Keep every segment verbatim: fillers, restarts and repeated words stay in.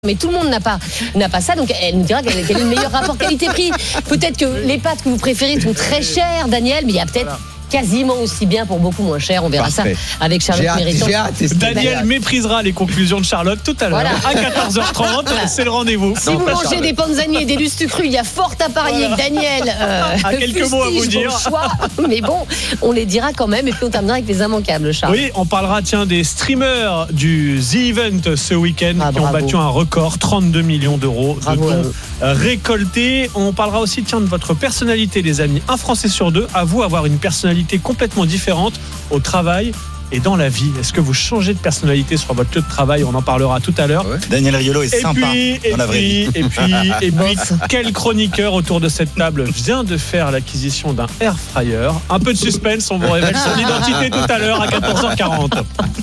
Mais tout le monde n'a pas, n'a pas ça, donc elle nous dira quel, quel est le meilleur rapport qualité-prix. Peut-être que les pâtes que vous préférez sont très chères, Daniel, mais il y a peut-être voilà. quasiment aussi bien pour beaucoup moins cher. On verra Parfait. ça avec Charlotte Méritant. Daniel méprisera les conclusions de Charlotte tout à l'heure voilà. à quatorze heures trente. Voilà. C'est le rendez-vous. Si non, vous mangez Charlotte. des panzani et des lustucrus, il y a fort à parier voilà. que Daniel euh, a quelques mots à vous dire. Choix, mais bon, on les dira quand même et puis on terminera avec les immanquables, Charles. Oui, on parlera tiens des streamers du The Event ce week-end ah, qui bravo. ont battu un record, trente-deux millions d'euros bravo de dons récoltés. On parlera aussi tiens de votre personnalité, les amis. Un Français sur deux avoue avoir une personnalité complètement différente au travail et dans la vie. Est-ce que vous changez de personnalité sur votre lieu de travail? On en parlera tout à l'heure. Ouais. Daniel Riolo est et sympa puis, dans la vraie vie. Et puis, et puis, quel chroniqueur autour de cette table vient de faire l'acquisition d'un air fryer? Un peu de suspense, on vous révèle son identité tout à l'heure à quatorze heures quarante.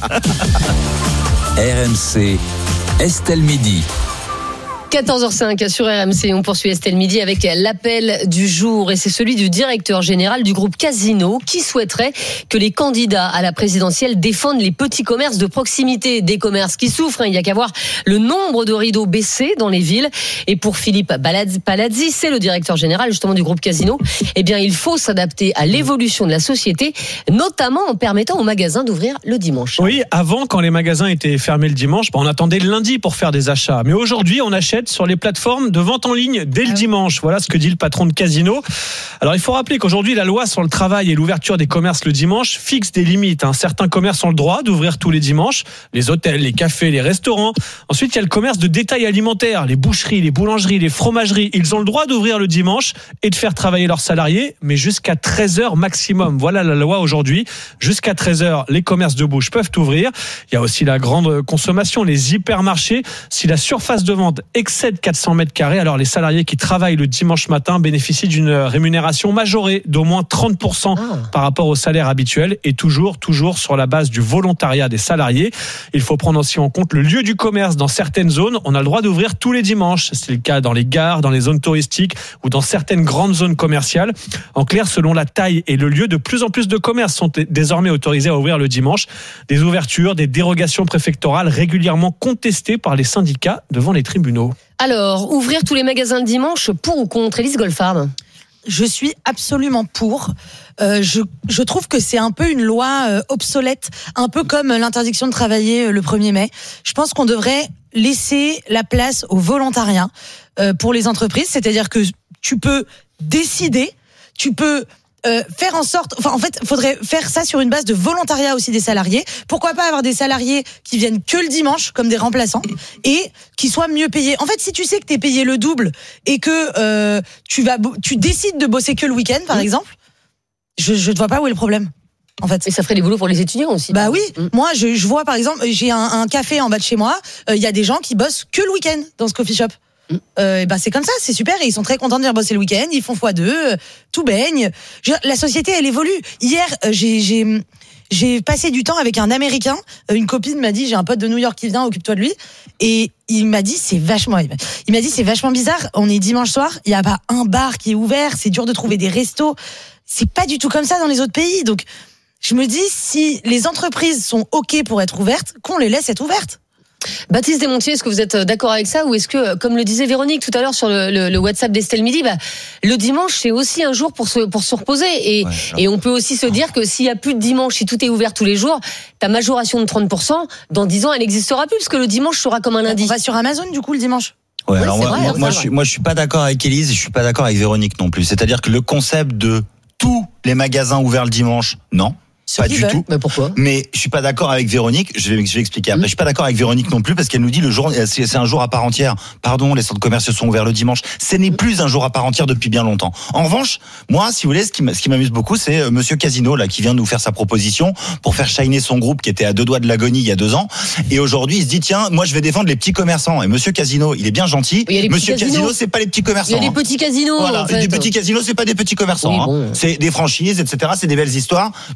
R M C, Estelle Midi. quatorze heures cinq sur R M C, on poursuit Estelle Midi avec l'appel du jour et c'est celui du directeur général du groupe Casino qui souhaiterait que les candidats à la présidentielle défendent les petits commerces de proximité, des commerces qui souffrent, il n'y a qu'à voir le nombre de rideaux baissés dans les villes. Et pour Philippe Palazzi, c'est le directeur général justement du groupe Casino, eh bien il faut s'adapter à l'évolution de la société, notamment en permettant aux magasins d'ouvrir le dimanche. Oui, avant quand les magasins étaient fermés le dimanche, on attendait le lundi pour faire des achats, mais aujourd'hui on achète sur les plateformes de vente en ligne dès le dimanche. Voilà ce que dit le patron de Casino. Alors il faut rappeler qu'aujourd'hui la loi sur le travail et l'ouverture des commerces le dimanche fixe des limites. Certains commerces ont le droit d'ouvrir tous les dimanches, les hôtels, les cafés, les restaurants. Ensuite il y a le commerce de détail alimentaire, les boucheries, les boulangeries, les fromageries. Ils ont le droit d'ouvrir le dimanche et de faire travailler leurs salariés, mais jusqu'à treize heures maximum. Voilà la loi aujourd'hui. Jusqu'à treize heures, les commerces de bouche peuvent ouvrir. Il y a aussi la grande consommation, les hypermarchés. Si la surface de vente excède quatre cents mètres carrés, alors les salariés qui travaillent le dimanche matin bénéficient d'une rémunération majorée d'au moins trente pour cent ah. par rapport au salaire habituel et toujours, toujours sur la base du volontariat des salariés. Il faut prendre aussi en compte le lieu du commerce. Dans certaines zones, on a le droit d'ouvrir tous les dimanches. C'est le cas dans les gares, dans les zones touristiques ou dans certaines grandes zones commerciales. En clair, selon la taille et le lieu, de plus en plus de commerces sont désormais autorisés à ouvrir le dimanche. Des ouvertures, des dérogations préfectorales régulièrement contestées par les syndicats devant les tribunaux. Alors, ouvrir tous les magasins le dimanche, pour ou contre? Élise Goldfarb? Je suis absolument pour. Euh, je, je trouve que c'est un peu une loi euh, obsolète, un peu comme l'interdiction de travailler euh, le premier mai. Je pense qu'on devrait laisser la place au volontariat euh, pour les entreprises, c'est-à-dire que tu peux décider, tu peux Euh, faire en sorte, enfin en fait, faudrait faire ça sur une base de volontariat aussi des salariés. Pourquoi pas avoir des salariés qui viennent que le dimanche comme des remplaçants et qui soient mieux payés. En fait, si tu sais que t'es payé le double et que euh, tu vas, tu décides de bosser que le week-end, par mmh. exemple, je je ne vois pas où est le problème. En fait. Et ça ferait des boulots pour les étudiants aussi. Bah oui, mmh. moi je, je vois par exemple, j'ai un, un café en bas de chez moi, il euh, y a des gens qui bossent que le week-end dans ce coffee shop. Euh, bah c'est comme ça, c'est super et ils sont très contents de venir bosser le week-end, ils font fois deux, euh, tout baigne. Je, la société elle évolue. Hier euh, j'ai j'ai j'ai passé du temps avec un Américain. Euh, une copine m'a dit j'ai un pote de New York qui vient, occupe-toi de lui. Et il m'a dit c'est vachement, il m'a dit c'est vachement bizarre. On est dimanche soir, il y a pas un bar qui est ouvert, c'est dur de trouver des restos. C'est pas du tout comme ça dans les autres pays. Donc je me dis si les entreprises sont ok pour être ouvertes, qu'on les laisse être ouvertes. Baptiste Desmontiers, est-ce que vous êtes d'accord avec ça ou est-ce que, comme le disait Véronique tout à l'heure sur le, le, le WhatsApp d'Estelle Midi, bah, le dimanche c'est aussi un jour pour se pour se reposer et ouais, et on peut aussi se dire que s'il y a plus de dimanche, si tout est ouvert tous les jours, ta majoration de trente pour cent dans dix ans elle n'existera plus parce que le dimanche sera comme un lundi. On va sur Amazon du coup le dimanche. Ouais, oui, alors moi, vrai, moi, moi je suis moi je suis pas d'accord avec Élise et je suis pas d'accord avec Véronique non plus. C'est-à-dire que le concept de tous les magasins ouverts le dimanche, non. Pas du tout. Mais pourquoi? Mais je suis pas d'accord avec Véronique. Je vais, je vais expliquer après. Mmh. Je suis pas d'accord avec Véronique non plus parce qu'elle nous dit le jour, c'est, c'est un jour à part entière. Pardon, les centres commerciaux sont ouverts le dimanche. Ce n'est plus un jour à part entière depuis bien longtemps. En revanche, moi, si vous voulez, ce qui, ce qui m'amuse beaucoup, c'est euh, Monsieur Casino là qui vient de nous faire sa proposition pour faire shiner son groupe qui était à deux doigts de l'agonie il y a deux ans. Et aujourd'hui, il se dit tiens, moi, je vais défendre les petits commerçants. Et Monsieur Casino, il est bien gentil. Monsieur Casino, c'est pas les petits commerçants. Il y a des petits casinos. Voilà, en fait. Des petits casinos, c'est pas des petits commerçants. Oui, bon. hein. C'est des franchises, et cetera. C'est des belles histoires. Donc Monsieur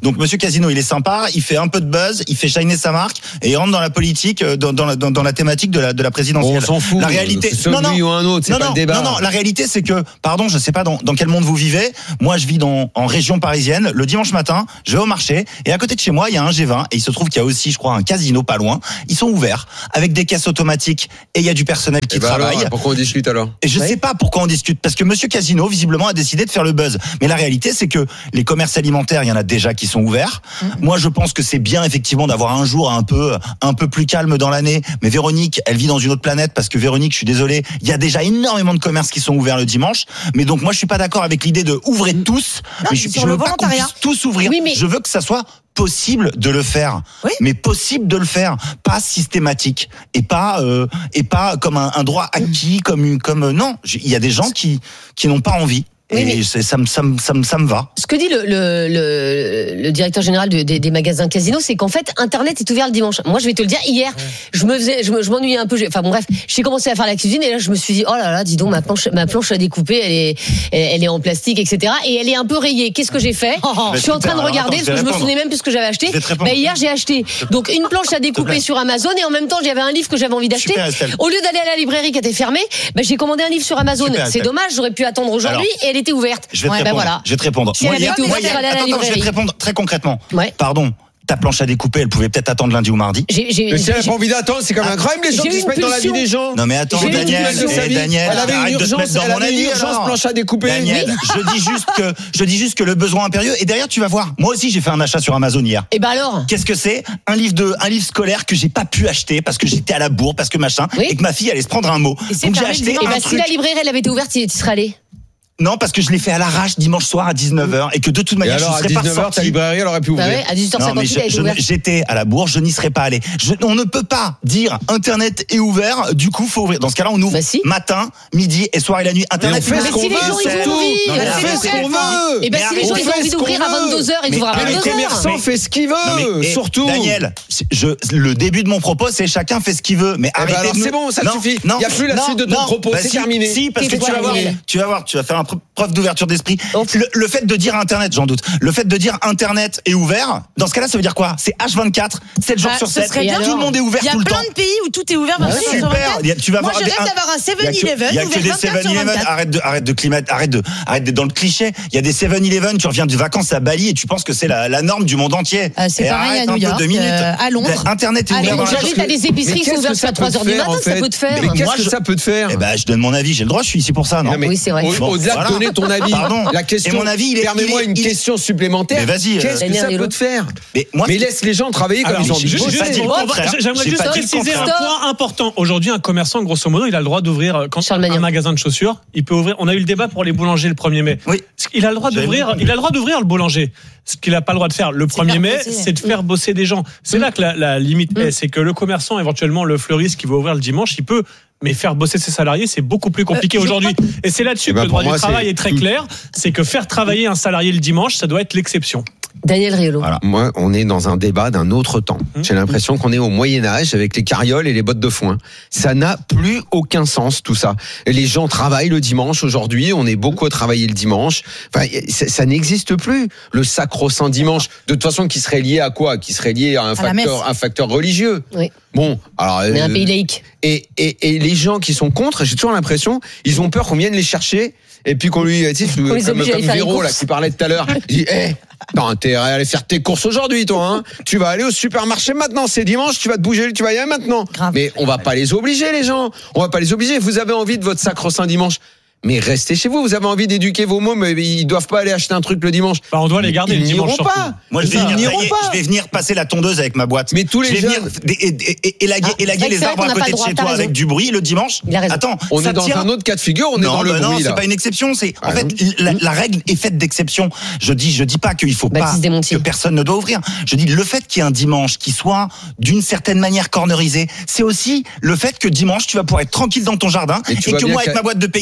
Casino, il est sympa, il fait un peu de buzz, il fait shiner sa marque et il rentre dans la politique, dans, dans, la, dans, dans la thématique de la, de la présidentielle. Bon, on s'en fout. La réalité, c'est non, non, lui ou un autre, c'est non, pas non, le débat. non, non, la réalité, c'est que, pardon, je sais pas dans, dans quel monde vous vivez. Moi, je vis dans, en région parisienne. Le dimanche matin, je vais au marché et à côté de chez moi, il y a un G vingt et il se trouve qu'il y a aussi, je crois, un casino pas loin. Ils sont ouverts avec des caisses automatiques et il y a du personnel qui Eh ben travaille. alors, pourquoi on discute alors? Et je sais pas pourquoi on discute, parce que Monsieur Casino, visiblement, a décidé de faire le buzz. Mais la réalité, c'est que les commerces alimentaires, il y en a déjà qui sont ouverts. Mmh. Moi, je pense que c'est bien, effectivement, d'avoir un jour un peu, un peu plus calme dans l'année. Mais Véronique, elle vit dans une autre planète, parce que Véronique, je suis désolé, il y a déjà énormément de commerces qui sont ouverts le dimanche. Mais donc, moi, je suis pas d'accord avec l'idée de ouvrir tous. Non, mais je, sur je le veux pas qu'on volontariat. puisse tous ouvrir. Oui, mais- Je veux que ça soit possible de le faire, Oui. mais possible de le faire, pas systématique et pas euh, et pas comme un, un droit acquis, comme une comme non. Il y a des gens qui qui n'ont pas envie. Oui, Et mais- c'est- ça me ça me ça me ça me va. Ce que dit le, le, le, le directeur général de- des, des magasins Casino, c'est qu'en fait, Internet est ouvert le dimanche. Moi, je vais te le dire, hier, je me faisais, je me- je m'ennuyais un peu. j'ai- Enfin bon, bref, j'ai commencé à faire la cuisine et là, je me suis dit, oh là là, dis donc, ma planche, ma planche à découper, elle est, elle, elle est en plastique, et cetera. Et elle est un peu rayée. Qu'est-ce que j'ai fait Je suis en train de Alors, regarder attends, je parce que vais je me répondre. souvenais même plus ce que j'avais acheté. Je vais te répondre. Bah, hier, j'ai acheté donc une planche à découper plaît. sur Amazon et en même temps, j'avais un livre que j'avais envie d'acheter. Super, Estelle. Au lieu d'aller à la librairie qui était fermée, bah, j'ai commandé un livre sur Amazon. Super, C'est Estelle. dommage, j'aurais pu attendre aujourd'hui Alors, et elle était ouverte. Je vais te Ouais, bah, répondre. voilà. Je vais te répondre. Si elle avait été hier- ouverte, hier- elle allait à la attends, attends, je vais te librairie. répondre très concrètement. Ouais. Pardon. Ta planche à découper, elle pouvait peut-être attendre lundi ou mardi. J'ai, j'ai, Mais si elle n'a j'ai- pas envie d'attendre, c'est quand même incroyable les gens j'ai qui eu se mettent une dans la vie pulsion. des gens. Non mais attends, J'ai eu une Daniel, pulsion de sa eh, vie. Daniel, Elle avait arrête une de te urgence, mettre dans elle mon avait une avis, urgence alors. planche à découper. Daniel, je dis juste que je dis juste que le besoin impérieux et derrière tu vas voir. Moi aussi j'ai fait un achat sur Amazon hier. Et ben alors Qu'est-ce que c'est? Un livre de un livre scolaire que j'ai pas pu acheter parce que j'étais à la bourre, parce que machin, Oui. et que ma fille allait se prendre un mot. Et c'est Donc j'ai fermé acheté dimanche. Et un ben si truc. la librairie elle avait été ouverte, tu serais allé. Non, parce que je l'ai fait à l'arrache dimanche soir à dix-neuf heures et que de toute Et manière alors je à ne serais pas dix-neuf heures, ta sorti. librairie, elle aurait pu Bah ouvrir. ouais, à dix-huit heures Non, mais cinquante-huit je- elle était je- ouverte. j'étais à la bourre, je n'y serais pas allé. Je- on ne peut pas dire Internet est ouvert, du coup faut ouvrir. Dans ce cas-là, on ouvre Bah si. matin, midi et soir et la nuit. Mais on Internet fait est ce Mais qu'on si les veut, gens ils c'est ont tout. envie, Non, mais euh, arrête, c'est ce vrai. qu'on veut. Et ben Mais si les arrête, gens on ils ont fait envie ce d'ouvrir qu'on à veut. vingt-deux heures, ils Mais ouvrent à arrête, Le vingt-deux heures. commerçant Mais- fait ce qu'il Non, mais, veut, et, surtout. Daniel, c'est- je, le début de mon propos, c'est chacun fait ce qu'il veut. Mais Eh ben arrêtez alors de nous- c'est bon, ça Non, suffit. non, Il y a plus la non, suite de ton non. propos, Bah c'est si, terminé. Si, parce C'est que tu vas voir, terminé. tu vas voir, tu vas faire un pre- preuve d'ouverture d'esprit. Oh. Le, le fait de dire Internet, j'en doute. Le fait de dire Internet est ouvert, dans ce cas-là, ça veut dire quoi? C'est H vingt-quatre, sept jours Bah, sur ce sept. serait bien. Tout le monde est ouvert Il y a tout le temps. plein de pays où tout est ouvert Bah vingt-quatre oui. sur Super. vingt-quatre. Il y a- tu vas Moi, voir je des- rêve un- d'avoir un Il y a que- seven-Eleven il y a que ouvert des vingt-quatre sur seven-Eleven. vingt-quatre. Arrête de, arrête de climat, arrête de, arrête d'être dans le cliché. Il y a des seven-Eleven, tu reviens de vacances à Bali et tu penses que c'est la, la norme du monde entier. Euh, c'est Et pareil arrête à un New peu York, deux minutes. euh, à Londres. Internet est À ouvert dans Londres. la Aujourd'hui, t'as des épiceries qui sont ouvertes jusqu'à trois heures du matin, ça peut te faire. Mais qu'est-ce Moi, que je- ça peut te faire? Eh ben, je donne mon avis, j'ai le droit, je suis ici pour ça, non? Non, mais Oui, c'est vrai. au- Bon, Au-delà voilà. de donner ton avis, Pardon. la question. Et mon avis, il est- Permets-moi il est- une il est- question supplémentaire. Mais vas-y, euh, Qu'est-ce que Daniel ça Riolo. peut te faire? Mais moi, Mais laisse les gens travailler comme Alors, ils ont envie de je- je- bosser. pas dit le on va- contraire. J'aimerais J'ai juste pas dit le préciser un contraire. point important. Aujourd'hui, un commerçant, grosso modo, il a le droit d'ouvrir euh, quand Charles Magnin. un magasin de chaussures. Il peut ouvrir. On a eu le débat pour les boulangers le premier mai. Oui. Il a le droit J'avais d'ouvrir. compris. Il a le droit d'ouvrir le boulanger. Ce qu'il n'a pas le droit de faire le premier faire mai, bosser. c'est de faire bosser des gens. C'est là que la, la limite est. C'est que le commerçant, éventuellement le fleuriste qui va ouvrir le dimanche, il peut. Mais faire bosser ses salariés, c'est beaucoup plus compliqué Euh, je aujourd'hui. Et c'est là-dessus Eh que ben, le droit pour moi, du travail c'est est très tout. clair. C'est que faire travailler un salarié le dimanche, ça doit être l'exception. Daniel Riolo. Voilà. Moi, on est dans un débat d'un autre temps. J'ai l'impression qu'on est au Moyen-Âge avec les carrioles et les bottes de foin. Ça n'a plus aucun sens, tout ça. Les gens travaillent le dimanche aujourd'hui. On est beaucoup à travailler le dimanche. Enfin, ça, ça n'existe plus. Le sacro-saint dimanche. De toute façon, qui serait lié à quoi? Qui serait lié à un la messe. facteur, un facteur religieux. Oui. Bon, alors. On est un euh, pays laïque. Et, et, et les gens qui sont contre, j'ai toujours l'impression, ils ont peur qu'on vienne les chercher et puis qu'on lui, tu sais, Qu'on les comme, oblige à comme aller faire les Véro là courses. qui parlait tout à l'heure, il dit, hé, t'as t'es allé faire tes courses aujourd'hui, toi, hein. Tu vas aller au supermarché maintenant, c'est dimanche, tu vas te bouger, tu vas y aller maintenant. Grave. Mais on va pas les obliger, les gens. On va pas les obliger. Vous avez envie de votre sacro-saint dimanche. Mais restez chez vous. Vous avez envie d'éduquer vos mômes, mais ils doivent pas aller acheter un truc le dimanche. Bah, on doit les garder Ils le dimanche. n'iront surtout. pas. Moi, je vais, Ils venir n'iront tailler- pas. je vais venir passer la tondeuse avec ma boîte. Mais tous les je vais jeunes- venir dé- et- et- et- élaguer, Ah, élaguer c'est les vrai arbres qu'on à n'a pas côté le de droit, chez t'as toi raison. avec du bruit le dimanche. Il a raison. Attends, On ça est dans tient. un autre cas de figure, on est non, dans le bah non, bruit, c'est là. pas une exception. C'est en Ah, fait non. la, la règle est faite d'exception. Je dis, je dis pas qu'il faut Baptiste pas Desmontiers. que personne ne doit ouvrir. Je dis le fait qu'il y ait un dimanche qui soit d'une certaine manière cornerisé, c'est aussi le fait que dimanche tu vas pouvoir être tranquille dans ton jardin Et et, tu vois que bien moi avec qu'à- ma boîte de Et tu vois paysagiste, bien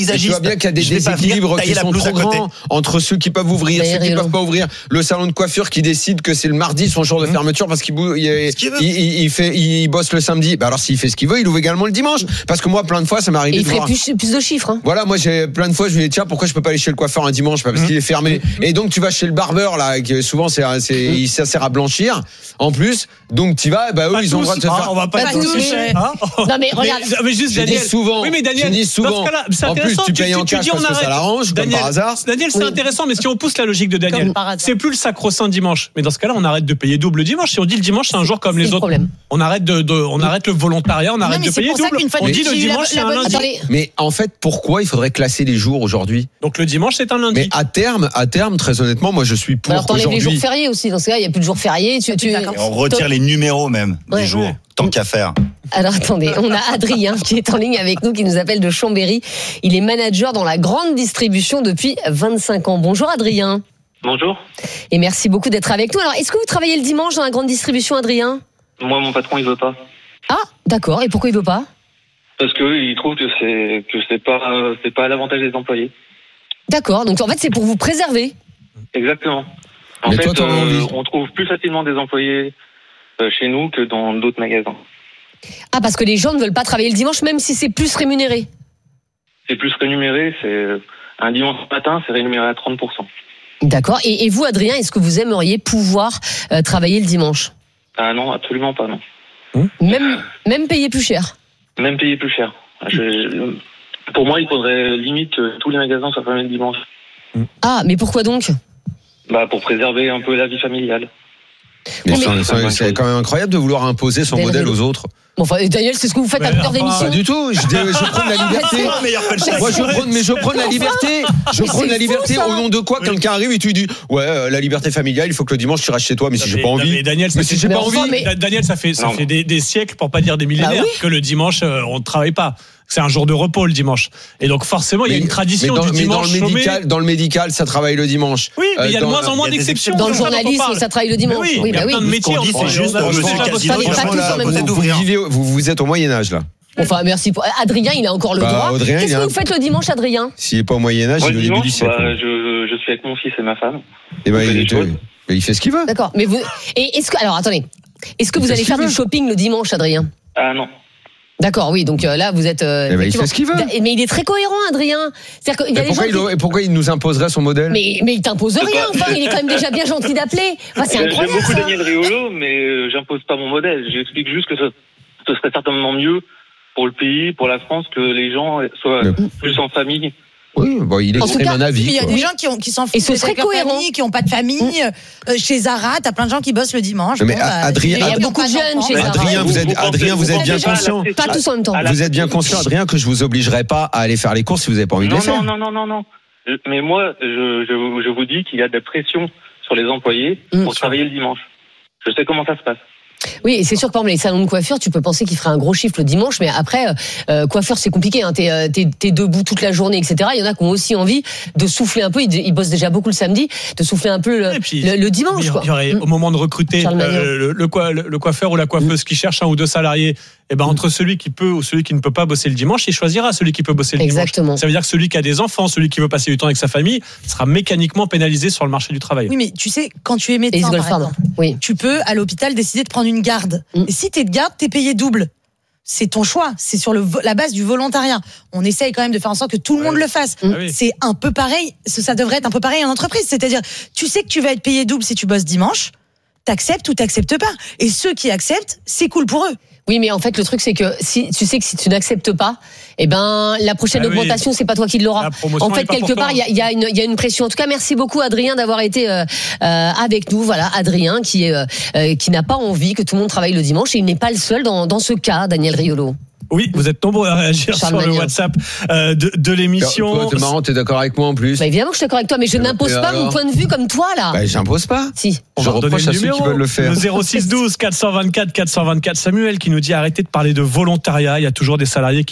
bien qu'il y a des Je vais pas déséquilibres venir qui tailler la sont pelouse trop à côté. grands entre ceux qui peuvent ouvrir, Mais ceux qui Riolo. peuvent pas ouvrir. Le salon de coiffure qui décide que c'est le mardi son jour de fermeture parce qu'il bou- il, Ce qu'il veut. il, il, il fait, il bosse le samedi. Bah alors s'il fait ce qu'il veut, il ouvre également le dimanche. Parce que moi, plein de fois, ça m'est Et arrivé il de ferait voir. plus, plus de chiffres. Hein. Voilà, moi j'ai plein de fois je me dis tiens pourquoi je peux pas aller chez le coiffeur un dimanche parce qu'il est fermé. Et donc tu vas chez le barbeur là, qui souvent c'est c'est il ça sert à blanchir. En plus, donc tu vas, bah eux Pas ils ont le droit de tous. se Ah, faire. on va pas Pas tous tous. toucher, hein. Non mais regarde. Mais, mais juste Je dis Daniel. souvent. Oui mais Daniel. Je dis souvent. Dans ce cas-là, c'est En plus, intéressant. tu payes en cash dis, on parce que ça arrête. l'arrange, comme Daniel, par hasard. Daniel, c'est Oui. intéressant, mais si on pousse la logique de Daniel, Comme par hasard. c'est plus le sacro-saint dimanche. Mais dans ce cas-là, on arrête de payer double le dimanche. Si on dit le dimanche, c'est un jour comme C'est les le autres. problème. On arrête de, de- on arrête le volontariat, on arrête mais de c'est payer pour ça double. qu'une fois On que dit j'ai le eu la- dimanche, c'est la un bonne- lundi. Attendez. Mais en fait, pourquoi il faudrait classer les jours aujourd'hui? Donc le dimanche, c'est un lundi. Mais à terme, à terme, très honnêtement, moi je suis pour Alors t'enlèves les jours aujourd'hui. fériés aussi. Dans ce cas, il y a plus de jours fériés. Tu, tu... Et on retire les numéros même Ouais. des jours. Tant qu'à faire. Alors attendez, on a Adrien qui est en ligne avec nous, qui nous appelle de Chambéry. Il est manager dans la grande distribution depuis vingt-cinq ans. Bonjour Adrien. Bonjour. Et merci beaucoup d'être avec nous. Alors, est-ce que vous travaillez le dimanche dans la grande distribution, Adrien? Moi, mon patron, il veut pas. Ah, d'accord. Et pourquoi il veut pas? Parce qu'il trouve que c'est que c'est pas euh, c'est pas à l'avantage des employés. D'accord. Donc en fait, c'est pour vous préserver. Exactement. En Mais fait, toi, t'aurais envie. on trouve plus facilement des employés euh, chez nous que dans d'autres magasins. Ah, parce que les gens ne veulent pas travailler le dimanche, même si c'est plus rémunéré. C'est plus rémunéré. C'est un dimanche matin, c'est rémunéré à trente pour cent. D'accord. Et, et vous, Adrien, est-ce que vous aimeriez pouvoir euh, travailler le dimanche? Ah non, absolument pas, non. Même, même payer plus cher? Même payer plus cher. Je- je- pour moi, il faudrait limite que tous les magasins soient fermés le dimanche. Ah, mais pourquoi donc? Bah, pour préserver un peu la vie familiale. Mais Non, c'est- mais- c'est c'est quand même incroyable de vouloir imposer son Daniel modèle Riolo. aux autres. Bon, enfin, Daniel, c'est ce que vous faites à Mais toute heure enfin, d'émission. Pas du tout. Je, dé- je prends de la liberté. Ah, meilleur punchline. Moi, je prends, mais je prends de la liberté. Je Mais prends de la c'est liberté fou, ça. au nom de quoi quelqu'un arrive et tu lui dis ouais euh, la liberté familiale, il faut que le dimanche tu restes chez toi. Mais si j'ai pas Non, envie, mais Daniel, ça mais fait- si j'ai Mais pas enfin, envie, mais- Da- Daniel, ça fait, ça Non. fait des, des siècles, pour pas dire des millénaires, Bah oui. que le dimanche, euh, on ne travaille pas. C'est un jour de repos le dimanche. Et donc forcément, il y a mais- une tradition mais dans, du mais dans dimanche le chômé. médical, dans le médical, ça travaille le dimanche. Oui, mais il y a de Euh, moins dans- en moins il y a des d'exceptions. Dans le C'est ça dont on journalisme, parle. ça travaille le dimanche. Mais oui, Oui, il y a bah oui. plein de métiers. Ce qu'on dit, on- c'est on- juste, on- on- monsieur on- on- Casino, on- Pas Franchement, tous là, en même vous, temps. vous vivez, vous, vous êtes au Moyen Âge là. Enfin, merci. Pour... Adrien, il a encore le Bah, droit. Audrien, il Qu'est-ce a que un- vous faites le dimanche, Adrien? S'il est pas au Moyen Âge, Moi, il est le au début du dimanche, siècle. bah, je, je suis avec mon fils et ma femme. Et ben, on fait il, des te- choses. mais il fait ce qu'il veut. D'accord. Mais vous. Et est-ce que. Alors, attendez. Est-ce que Il vous fait allez ce faire qu'il du veut. shopping le dimanche, Adrien? Ah non. D'accord, oui. Donc euh, là, vous êtes. euh, Eh ben, il effectivement- fait ce qu'il veut. Mais il est très cohérent, Adrien. C'est-à-dire qu'il y a Et des pourquoi, gens il, qui- aurait- et pourquoi il nous imposerait son modèle? Mais, mais il t'impose C'est rien, pas- enfin, il est quand même déjà bien gentil d'appeler. Enfin, c'est J'aime incroyable. beaucoup ça. Daniel Riolo, mais euh, j'impose pas mon modèle. J'explique juste que ce, ce serait certainement mieux pour le pays, pour la France, que les gens soient Mais- plus en famille. Oui, bon, il En tout exprime cas, un avis. Il y a quoi. des gens qui, ont, qui s'en Et foutent ce serait avec leur cohérent. famille, qui n'ont pas de famille. Euh, chez Zara, t'as plein de gens qui bossent le dimanche. Mais Bon, A- bah, Adrien- c'est des gens Il y a qui ont beaucoup pas de jeunes d'enfants. chez Zara. Adrien, vous êtes, Vous pensez- Adrien, vous vous êtes pensez bien pas à la conscient. pression- Pas tous en même temps. à la Vous êtes bien pression- conscient, Adrien, que je vous obligerai pas à aller faire les courses si vous n'avez pas envie de Non, les faire. non, non, non, non, non. Je- Mais moi, je, je, je vous dis qu'il y a de la pression sur les employés Mm. pour travailler le dimanche. Je sais comment ça se passe. Oui, et c'est sûr que par exemple, les salons de coiffure, tu peux penser qu'ils feraient un gros chiffre le dimanche, mais après, euh, coiffeur, c'est compliqué. Hein, t'es, euh, t'es, t'es debout toute la journée, et cetera. Il y en a qui ont aussi envie de souffler un peu. Ils, ils bossent déjà beaucoup le samedi, de souffler un peu le, Et puis, le, le dimanche. Il y Quoi. aurait, Mm. au moment de recruter Charles Magnon. euh, le, le, coi- le- le coiffeur ou la coiffeuse qui cherche un ou deux salariés, et ben entre celui qui peut ou celui qui ne peut pas bosser le dimanche, il choisira celui qui peut bosser le Exactement. dimanche. Ça veut dire que celui qui a des enfants, celui qui veut passer du temps avec sa famille, sera mécaniquement pénalisé sur le marché du travail. Oui, mais tu sais, quand tu es Et médecin, Is par Goldfarb. exemple, Oui. tu peux, à l'hôpital, décider de prendre une garde. Mm. Et si t'es de garde, t'es payé double. C'est ton choix. C'est sur le, vo- la base du volontariat. On essaye quand même de faire en sorte que tout le Ouais. monde le fasse. Ah oui. C'est un peu pareil. Ça ça devrait être un peu pareil en entreprise. C'est-à-dire, tu sais que tu vas être payé double si tu bosses dimanche. T'acceptes ou t'acceptes pas. Et ceux qui acceptent, c'est cool pour eux. Oui, mais en fait, le truc, c'est que si tu sais que si tu n'acceptes pas, eh ben, la prochaine Ah oui. augmentation, c'est pas toi qui l'auras. La promotion En fait, est pas quelque pour part, toi. il y a, il y, a une- il y a une pression. En tout cas, merci beaucoup, Adrien, d'avoir été euh, euh, avec nous. Voilà, Adrien, qui est, euh, euh, qui n'a pas envie que tout le monde travaille le dimanche, et il n'est pas le seul dans, dans ce cas, Daniel Riolo. Oui, vous êtes nombreux à réagir Charles sur le Magnon. WhatsApp euh, de, de l'émission. Toi, t'es marrant, t'es d'accord avec moi en plus. Bah, évidemment que je suis d'accord avec toi, mais je Et n'impose pas alors mon point de vue comme toi, là. Bah, j'impose pas. Si. On Je va redonner reproche le à ceux numéro, qui veulent le faire. Le zéro six douze quatre cent vingt-quatre quatre cent vingt-quatre. Samuel qui nous dit arrêtez de parler de volontariat. Il y a toujours des salariés qui sont contre.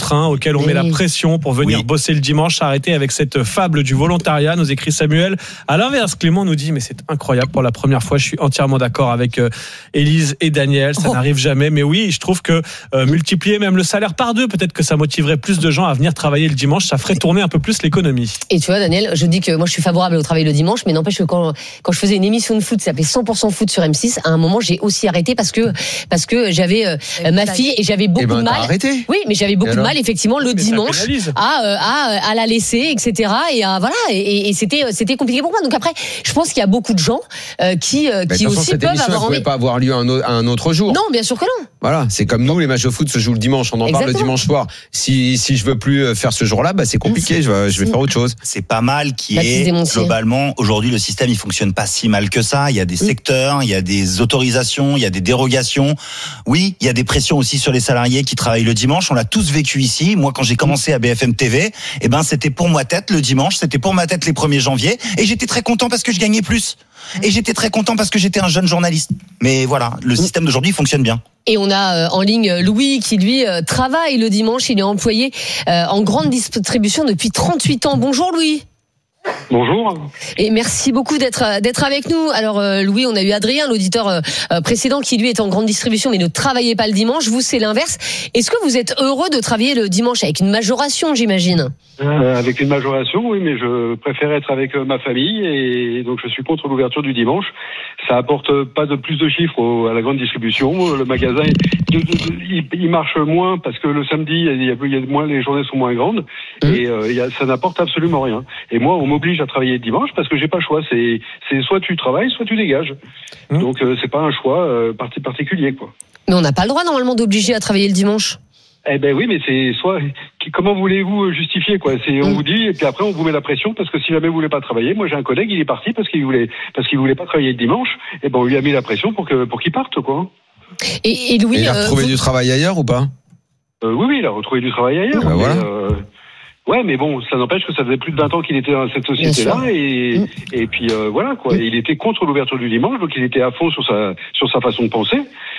contraint, auquel on oui. met la pression pour venir oui. bosser le dimanche. Arrêtez avec cette fable du volontariat, nous écrit Samuel. À l'inverse, Clément nous dit, mais c'est incroyable, pour la première fois, je suis entièrement d'accord avec euh, Élise et Daniel, ça oh. n'arrive jamais. Mais oui, je trouve que euh, multiplier même le salaire par deux, peut-être que ça motiverait plus de gens à venir travailler le dimanche, ça ferait tourner un peu plus l'économie. Et tu vois, Daniel, je dis que moi je suis favorable au travail le dimanche, mais n'empêche que quand, quand je faisais une émission de foot qui s'appelait cent pour cent foot sur M six, à un moment j'ai aussi arrêté parce que, parce que j'avais euh, ma fille et j'avais beaucoup eh ben, de mal. Arrêté. Oui, mais j'avais beaucoup de mal effectivement le mais dimanche à, euh, à, à la laisser, et cetera. Et à, voilà, et, et c'était, c'était compliqué pour moi. Donc après, je pense qu'il y a beaucoup de gens euh, qui, euh, qui façon, aussi cette peuvent émission, avoir elle envie. pouvait pas avoir lieu un, autre, un autre jour. Non, bien sûr que non. Voilà, c'est comme nous, les matchs de foot se jouent le dimanche, on en Exactement. parle le dimanche soir. Si, si je veux plus faire ce jour-là, bah c'est compliqué, je vais, je vais faire autre chose. C'est pas mal qui La est globalement aujourd'hui le système il fonctionne pas si mal que ça. Il y a des secteurs, il y a des autorisations, il y a des dérogations. Oui, il y a des pressions aussi sur les salariés qui travaillent le dimanche. On l'a tous vécu ici. Moi, quand j'ai commencé à B F M T V, eh ben c'était pour moi tête le dimanche, c'était pour ma tête les premiers janvier, et j'étais très content parce que je gagnais plus. Et j'étais très content parce que j'étais un jeune journaliste. Mais voilà, le système d'aujourd'hui fonctionne bien. Et on a euh, en ligne Louis qui lui euh, travaille le dimanche. Il est employé euh, en grande distribution depuis trente-huit ans. Bonjour Louis. Bonjour. Et merci beaucoup d'être d'être avec nous. Alors euh, Louis, on a eu Adrien, l'auditeur euh, précédent, qui lui est en grande distribution mais ne travaillait pas le dimanche. Vous, c'est l'inverse. Est-ce que vous êtes heureux de travailler le dimanche avec une majoration, j'imagine ? euh, Avec une majoration, oui, mais je préfère être avec ma famille et donc je suis contre l'ouverture du dimanche. Ça apporte pas de plus de chiffres au, à la grande distribution. Le magasin, il, il, il marche moins parce que le samedi, il y a, il y a moins, les journées sont moins grandes mmh. et euh, il y a, ça n'apporte absolument rien. Et moi, on m'oblige à travailler le dimanche parce que j'ai pas le choix. C'est, c'est soit tu travailles, soit tu dégages. Mmh. Donc euh, c'est pas un choix euh, parti particulier, quoi. Mais on n'a pas le droit normalement d'obliger à travailler le dimanche. Eh ben oui, mais c'est soit comment voulez-vous justifier quoi ? C'est on mmh. vous dit et puis après on vous met la pression parce que si jamais vous voulez pas travailler, moi j'ai un collègue, il est parti parce qu'il voulait parce qu'il voulait pas travailler le dimanche. Et ben on lui a mis la pression pour que pour qu'il parte quoi. Et, et Louis, et il a euh, retrouvé vous... du travail ailleurs ou pas ? euh, Oui, oui, il a retrouvé du travail ailleurs. Ben mais, voilà. euh, Ouais, mais bon, ça n'empêche que ça faisait plus de vingt ans qu'il était dans cette société-là, et mmh. et puis euh, voilà quoi. Et il était contre l'ouverture du dimanche, donc il était à fond sur sa sur sa façon de penser.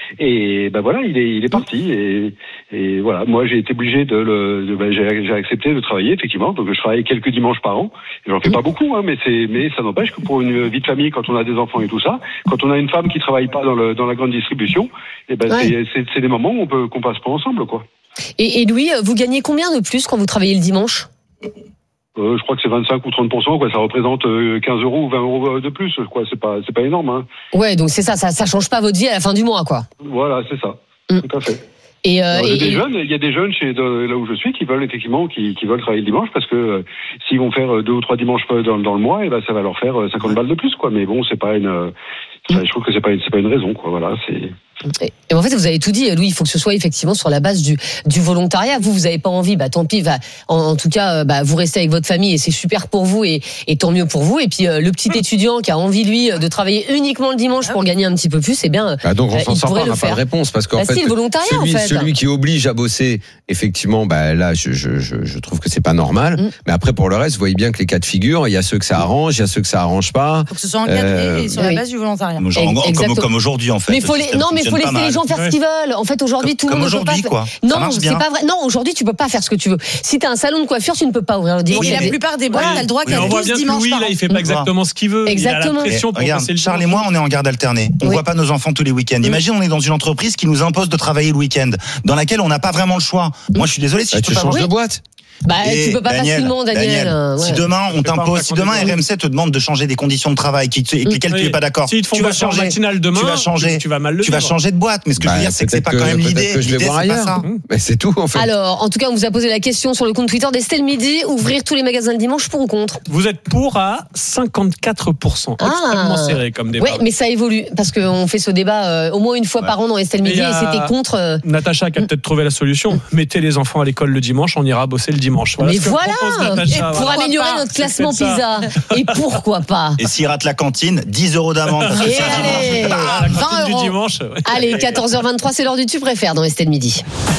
Et ben voilà, il est il est parti. Et, et voilà, moi j'ai été obligé de le, de, ben, j'ai, j'ai accepté de travailler effectivement. Donc je travaille quelques dimanches par an. J'en fais pas beaucoup, hein, mais c'est mais ça n'empêche que pour une vie de famille, quand on a des enfants et tout ça, quand on a une femme qui travaille pas dans le dans la grande distribution, et ben ouais. c'est, c'est c'est des moments où on peut qu'on passe pas ensemble quoi. Et, et Louis, vous gagnez combien de plus quand vous travaillez le dimanche ? Euh, je crois que c'est vingt-cinq ou trente pour cent, quoi. Ça représente euh, quinze euros ou vingt euros de plus, quoi. C'est pas, c'est pas énorme, hein. Ouais, donc c'est ça, ça, ça change pas votre vie à la fin du mois, quoi. Voilà, c'est ça. Mm. Tout à fait. Et, euh, Alors, et, il y a des et... jeunes, il y a des jeunes chez de, là où je suis qui veulent effectivement, qui, qui veulent travailler le dimanche parce que euh, s'ils vont faire deux ou trois dimanches dans, dans le mois, et ben ça va leur faire cinquante balles de plus, quoi. Mais bon, c'est pas une, euh, ça, je trouve que c'est pas, une, c'est pas une raison, quoi. Voilà, c'est. Et en fait, vous avez tout dit, Louis. Il faut que ce soit effectivement sur la base du, du volontariat. Vous, vous n'avez pas envie, bah tant pis. Va, en, en tout cas, bah, vous restez avec votre famille et c'est super pour vous et, et tant mieux pour vous. Et puis euh, le petit étudiant qui a envie lui de travailler uniquement le dimanche pour gagner un petit peu plus, c'est bien. Bah donc on s'en il sort pas, on n'a faire. pas de réponse parce qu'en bah, fait, si, le volontariat, celui, en fait. celui qui oblige à bosser, effectivement, bah là, je, je, je, je trouve que c'est pas normal. Mm. Mais après, pour le reste, vous voyez bien que les cas de figure, il y a ceux que ça arrange, il y a ceux que ça arrange pas. Il faut que ce soit encadré euh, et sur oui. la base du volontariat. Genre, comme, comme aujourd'hui, en fait. Mais faut les, non, mais faut laisser les gens faire ce qu'ils veulent. En fait, aujourd'hui, tout le monde ne peut pas. Quoi. Non, c'est pas vrai. Non, aujourd'hui, tu peux pas faire ce que tu veux. Si t'as un salon de coiffure, tu ne peux pas ouvrir le dimanche. Et la plupart des boîtes, t'as le droit qu'à douze dimanches. Louis, là, il fait pas exactement ce qu'il veut. Exactement. Et regarde, Charles et moi, on est en garde alternée. On voit pas nos enfants tous les week-ends. Imagine, on est dans une entreprise qui nous impose de travailler le week-end, dans laquelle on n'a pas vraiment le choix. Moi, je suis désolé si je peux pas changer de boîte. Bah, et tu peux pas Daniel, facilement, Daniel. Daniel ouais. Si demain on t'impose, si demain R M C te demande de changer des conditions de travail avec lesquelles oui. tu es pas d'accord, si tu vas changer matinale demain, tu vas changer, tu vas mal le tu vas changer de boîte. Mais ce que bah, je veux dire, c'est que c'est pas que, quand même l'idée. Que je vais l'idée, voir c'est ailleurs. pas ça. Mais c'est tout en fait. Alors, en tout cas, on vous a posé la question sur le compte Twitter d'Estelle Midi. Ouvrir tous les magasins le dimanche, pour ou contre ? Vous êtes pour à cinquante-quatre pour cent. Ah. Extrêmement serré comme débat. Oui, mais ça évolue parce qu'on fait ce débat euh, au moins une fois ouais. par an dans Estelle Midi et, et c'était contre. Euh... Natacha qui a peut-être trouvé la solution. Mettez les enfants à l'école le dimanche, on ira bosser le dimanche. Voilà mais voilà. Natacha, pour voilà. améliorer notre classement PISA. Et pourquoi pas ? Et s'il rate la cantine, dix euros d'amende. Et allez, ah, vingt euros. Du dimanche. Ouais. Allez, quatorze heures vingt-trois, c'est l'heure du tu préfères dans Estelle Midi.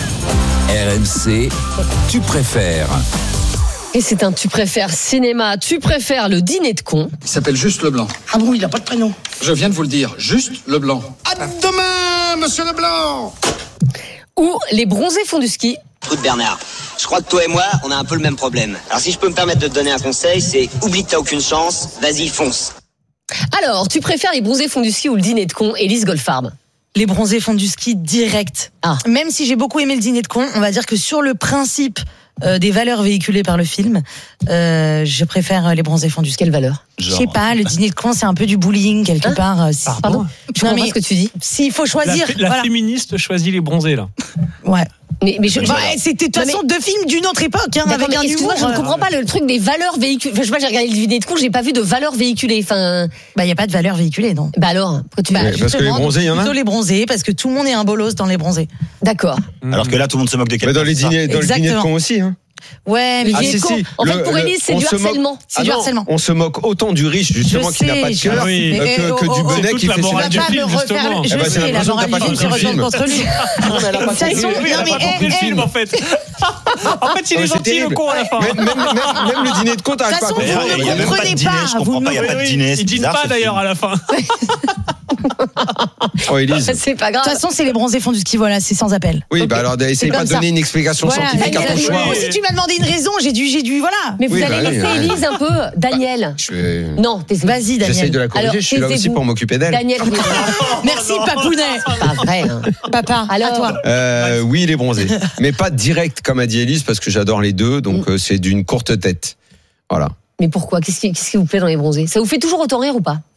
R M C, tu préfères. Et c'est un tu préfères cinéma. Tu préfères le dîner de con. Il s'appelle Juste Leblanc. Ah bon, il n'a pas de prénom. Je viens de vous le dire, Juste Leblanc. À demain, monsieur Leblanc. Ou les bronzés font du ski. Écoute Bernard, je crois que toi et moi, on a un peu le même problème. Alors si je peux me permettre de te donner un conseil, c'est oublie que t'as aucune chance, vas-y fonce. Alors, tu préfères les bronzés fonds du ski ou le dîner de con, Élise Goldfarb? Les bronzés font du ski direct. Ah. Même si j'ai beaucoup aimé le dîner de con, on va dire que sur le principe euh, des valeurs véhiculées par le film, euh, je préfère les bronzés font du ski. Quelle valeur? Je sais pas, le dîner de con, c'est un peu du bullying quelque Hein part. euh, si- Pardon? Je comprends pas ce que tu dis. S'il faut La, choisir, fé- la voilà. féministe choisit les bronzés, là. Ouais. Mais, mais je, Bah, c'était de toute Non, façon deux films d'une autre époque, hein, D'accord, avec mais un excuse-moi, humour. je ne comprends pas le truc des valeurs véhiculées. Enfin, je sais pas, j'ai regardé le dîner de con, j'ai pas vu de valeurs véhiculées. Enfin, Bah, il y a pas de valeur véhiculée, non. bah alors, pourquoi tu Bah, Ouais, parce que les justement, bronzés, il y en a. Plutôt les bronzés, parce que tout le monde est un bolos dans les bronzés. D'accord. Alors que là, tout le monde se moque de Mais quelqu'un. dans les c'est ça. dîners, dans le dîner de Exactement. con aussi. Hein. Ouais, mais Le Ah, dîner si, de con. si. En fait, Le- pour le- Élise, c'est on du se moque- harcèlement. C'est Ah du non, harcèlement. On se moque autant du riche, justement, Je qui n'a sais, pas de je cœur, sais. euh, Mais, que, oh, que oh, du oh, bonnet toute qui la fait ses morale On du va pas film, me refaire. justement. Je Eh ben, j'ai sais, la l'impression que morale t'as du pas film se compris le retourne film. contre lui. De toute façon, Oui, elle a non, pas mais, compris le eh, film, eh, en fait. En fait, il Ouais, est c'est gentil, le terrible. con, à la fin. Même, même, même, même le dîner de con, t'arrives De pas à toute façon, comprendre. vous Il y a ne même pas de comprenez dîner, pas, je comprends vous pas, il y a Oui, pas de oui, dîner. c'est il dîne bizarre, pas ce d'ailleurs film. à la fin. Oh, Élise. C'est pas grave. De toute façon, c'est les bronzés font du ski, voilà, c'est sans appel. Oui, Ok. bah alors, essaye C'est pas comme de ça. donner une explication Voilà, scientifique à ton Daniel, choix. oui. Moi, si tu m'as demandé une raison, j'ai dû, j'ai dû, voilà. Mais vous Oui, allez bah oui, laisser ouais. Élise un peu, Daniel. Je vais- Non, t'es Vas-y, Daniel. J'essaye de la corriger, Alors, je suis là aussi taisez-vous. pour m'occuper d'elle. Daniel, oui. Merci, Papounet. Pas vrai. Hein. Papa, Alors, à toi. Euh, oui, les bronzés. Mais pas direct, comme a dit Élise, parce que j'adore les deux, donc euh, c'est d'une courte tête. Voilà. Mais pourquoi? Qu'est-ce qui, qu'est-ce qui vous plaît dans les bronzés? Ça vous fait toujours autant rire ou pas?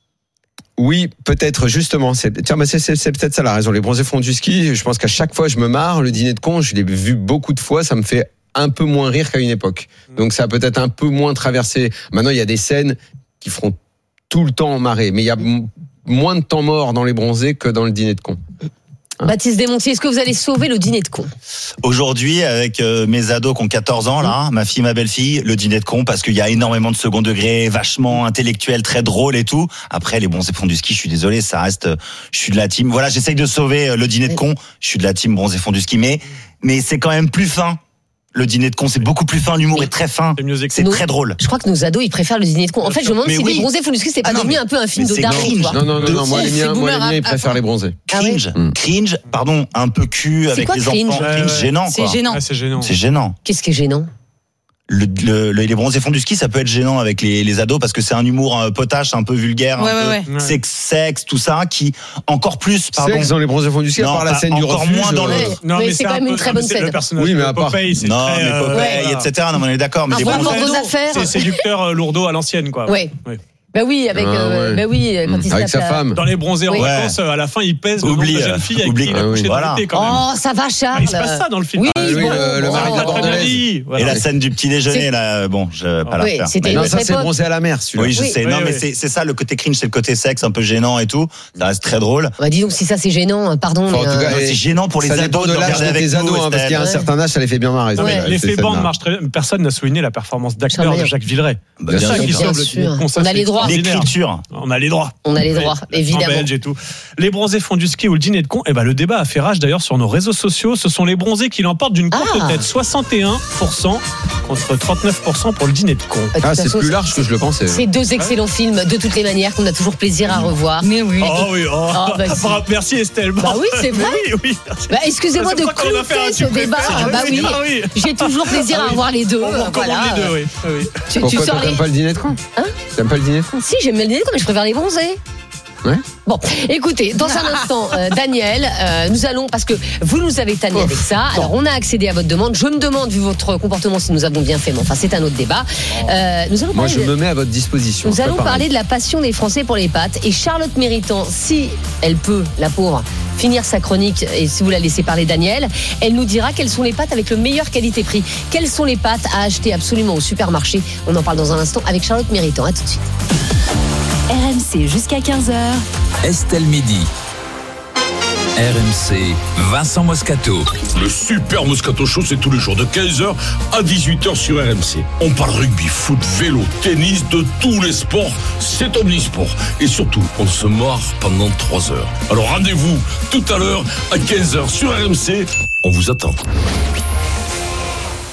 Oui, peut-être, justement. C'est, tiens, bah c'est, c'est, c'est peut-être ça la raison. Les bronzés font du ski. Je pense qu'à chaque fois, je me marre. Le dîner de con, je l'ai vu beaucoup de fois. Ça me fait un peu moins rire qu'à une époque. Donc, ça a peut-être un peu moins traversé. Maintenant, il y a des scènes qui feront tout le temps marrer. Mais il y a m- moins de temps mort dans les bronzés que dans le dîner de con. Baptiste Desmontiers, est-ce que vous allez sauver le dîner de con? Aujourd'hui, avec euh, mes ados qui ont quatorze ans, là, ma fille, ma belle-fille, le dîner de con, parce qu'il y a énormément de second degré, vachement intellectuel, très drôle et tout. Après, les bronzés fonds du ski, je suis désolé, ça reste, euh, je suis de la team. Voilà, j'essaye de sauver euh, le dîner de con. Je suis de la team bronzés fonds du ski, mais, mais c'est quand même plus fin. Le dîner de con, c'est beaucoup plus fin, l'humour Mais est très fin. C'est mieux écrit. C'est Nous- très drôle. Je crois que nos ados, ils préfèrent le dîner de con. En fait, je me demande Mais si oui. les bronzés font du ski, c'est pas Ah non, devenu mais- un peu un film mais de c'est daron, cringe. tu vois. Non, non, non, De non, moi, ouf, les c'est miens, moi, les boomer miens, ils à- préfèrent les bronzés. Ah ouais. Cringe, Mm. cringe, pardon, un peu cul avec quoi, les cringe enfants. Ouais, Cringe, ouais. gênant, C'est quoi. gênant. Ah, c'est gênant. C'est gênant. Qu'est-ce qui est gênant? Le, le- le- les bronzés fonds du ski, ça peut être gênant avec les, les ados parce que c'est un humour euh, potache, un peu vulgaire, Ouais, un ouais, peu ouais. sexe, sexe, tout ça, qui encore plus, pardon. Sexe dans les bronzés font du ski, à Non, part la pas- scène du encore refuge. moins dans le- euh, Ouais. Mais c'est quand un même une peu- très bonne c'est scène. Le personnage Oui, mais de à part- Popeye, c'est Non, très, mais euh, Popeye, voilà. et cetera. Non, mais on est d'accord, mais Un les peu bronzés. pour vos affaires. C'est séducteur euh, lourdeau à l'ancienne, quoi. Ouais. Ouais. Bah oui, avec, Ah, euh, ouais. bah oui, quand Mm. il se Avec tape sa la- femme. Dans les bronzés en Oui. vacances, euh, à la fin, il pèse le nombre Oublie, de euh, jeunes filles avec oublie. qui il a Ah oui. couché dans Voilà. l'été, quand même. Oh, ça va, Ah, Charles. il se passe ça dans le film. Oui, Ah oui, bon, le- le bon, mari de la bon. Très bien dit. Et Voilà. la scène du petit déjeuner, C'est- là, bon, je vais pas la Oui, refaire. c'était Mais- Non, une ça, autre c'est époque. bronzé à la mer, celui-là. Oui, je Oui. sais. Oui, Non, mais oui. c'est c'est ça, le côté cringe, c'est le côté sexe, un peu gênant et tout. Ça reste très drôle. Bah dis donc, si ça c'est gênant, pardon. Enfin, en mais, tout cas, euh, Non, et c'est gênant pour les ça ados dépend de de le l'âge regarder avec des nous, ados, hein, parce qu'il y a un Estelle. certain âge, ça les fait bien marrer. Non, mais ces l'effet scènes-là. bande marche très bien. Personne n'a souligné la performance d'acteur Charles de Maillard. Jacques Villeray. Bah, Bien bien sûr. sûr. qui Bien sauve le sûr. dîner de con, ça, On a c'est les droits. extraordinaire. L'écriture. On a les droits. On a les Oui, droits, l'accent évidemment. belge et tout. Les bronzés font du ski ou le dîner de con. Eh ben, le débat a fait rage d'ailleurs sur nos réseaux sociaux. Ce sont les bronzés qui l'emportent d'une courte Ah. tête. soixante et un pour cent contre trente-neuf pour cent pour le dîner de con. De toute Ah, c'est façon, plus large que je le pensais. C'est deux excellents films, de toutes les manières, qu'on a toujours plaisir à revoir. Mais oui. Oh oui, oh. Ah, bah, si. Bravo, merci Estelle. Bah oui, c'est vrai. Oui, oui. Bah, excusez-moi C'est de pour ça qu'on va faire un clouter ce tu débat. préfères. Bah oui, Ah oui. j'ai toujours plaisir à revoir les deux. On recommande Voilà. les deux, oui. Ah oui. Tu, tu Pourquoi sors toi, les... t'aimes pas le dîner de con Hein T'aimes pas le dîner de con Si, j'aime bien le dîner de con, mais je préfère les bronzés. Ouais. Bon, écoutez, dans un instant, euh, Daniel, euh, nous allons, parce que vous nous avez tanné avec ça, alors on a accédé à votre demande, je me demande, vu votre comportement, si nous avons bien fait, mais enfin c'est un autre débat. Euh, nous allons Moi, parler je de- me mets à votre disposition. Nous c'est allons pas pareil. parler de la passion des Français pour les pâtes. Et Charlotte Méritant, si elle peut, la pauvre, finir sa chronique, et si vous la laissez parler Daniel, elle nous dira quelles sont les pâtes avec le meilleur qualité-prix. Quelles sont les pâtes à acheter absolument au supermarché. On en parle dans un instant avec Charlotte Méritant. À tout de suite. R M C jusqu'à quinze heures. Estelle Midi. R M C, Vincent Moscato. Le Super Moscato Show, c'est tous les jours de quinze heures à dix-huit heures sur R M C. On parle rugby, foot, vélo, tennis, de tous les sports. C'est omnisport. Et surtout, on se marre pendant trois heures. Alors rendez-vous tout à l'heure à quinze heures sur R M C. On vous attend.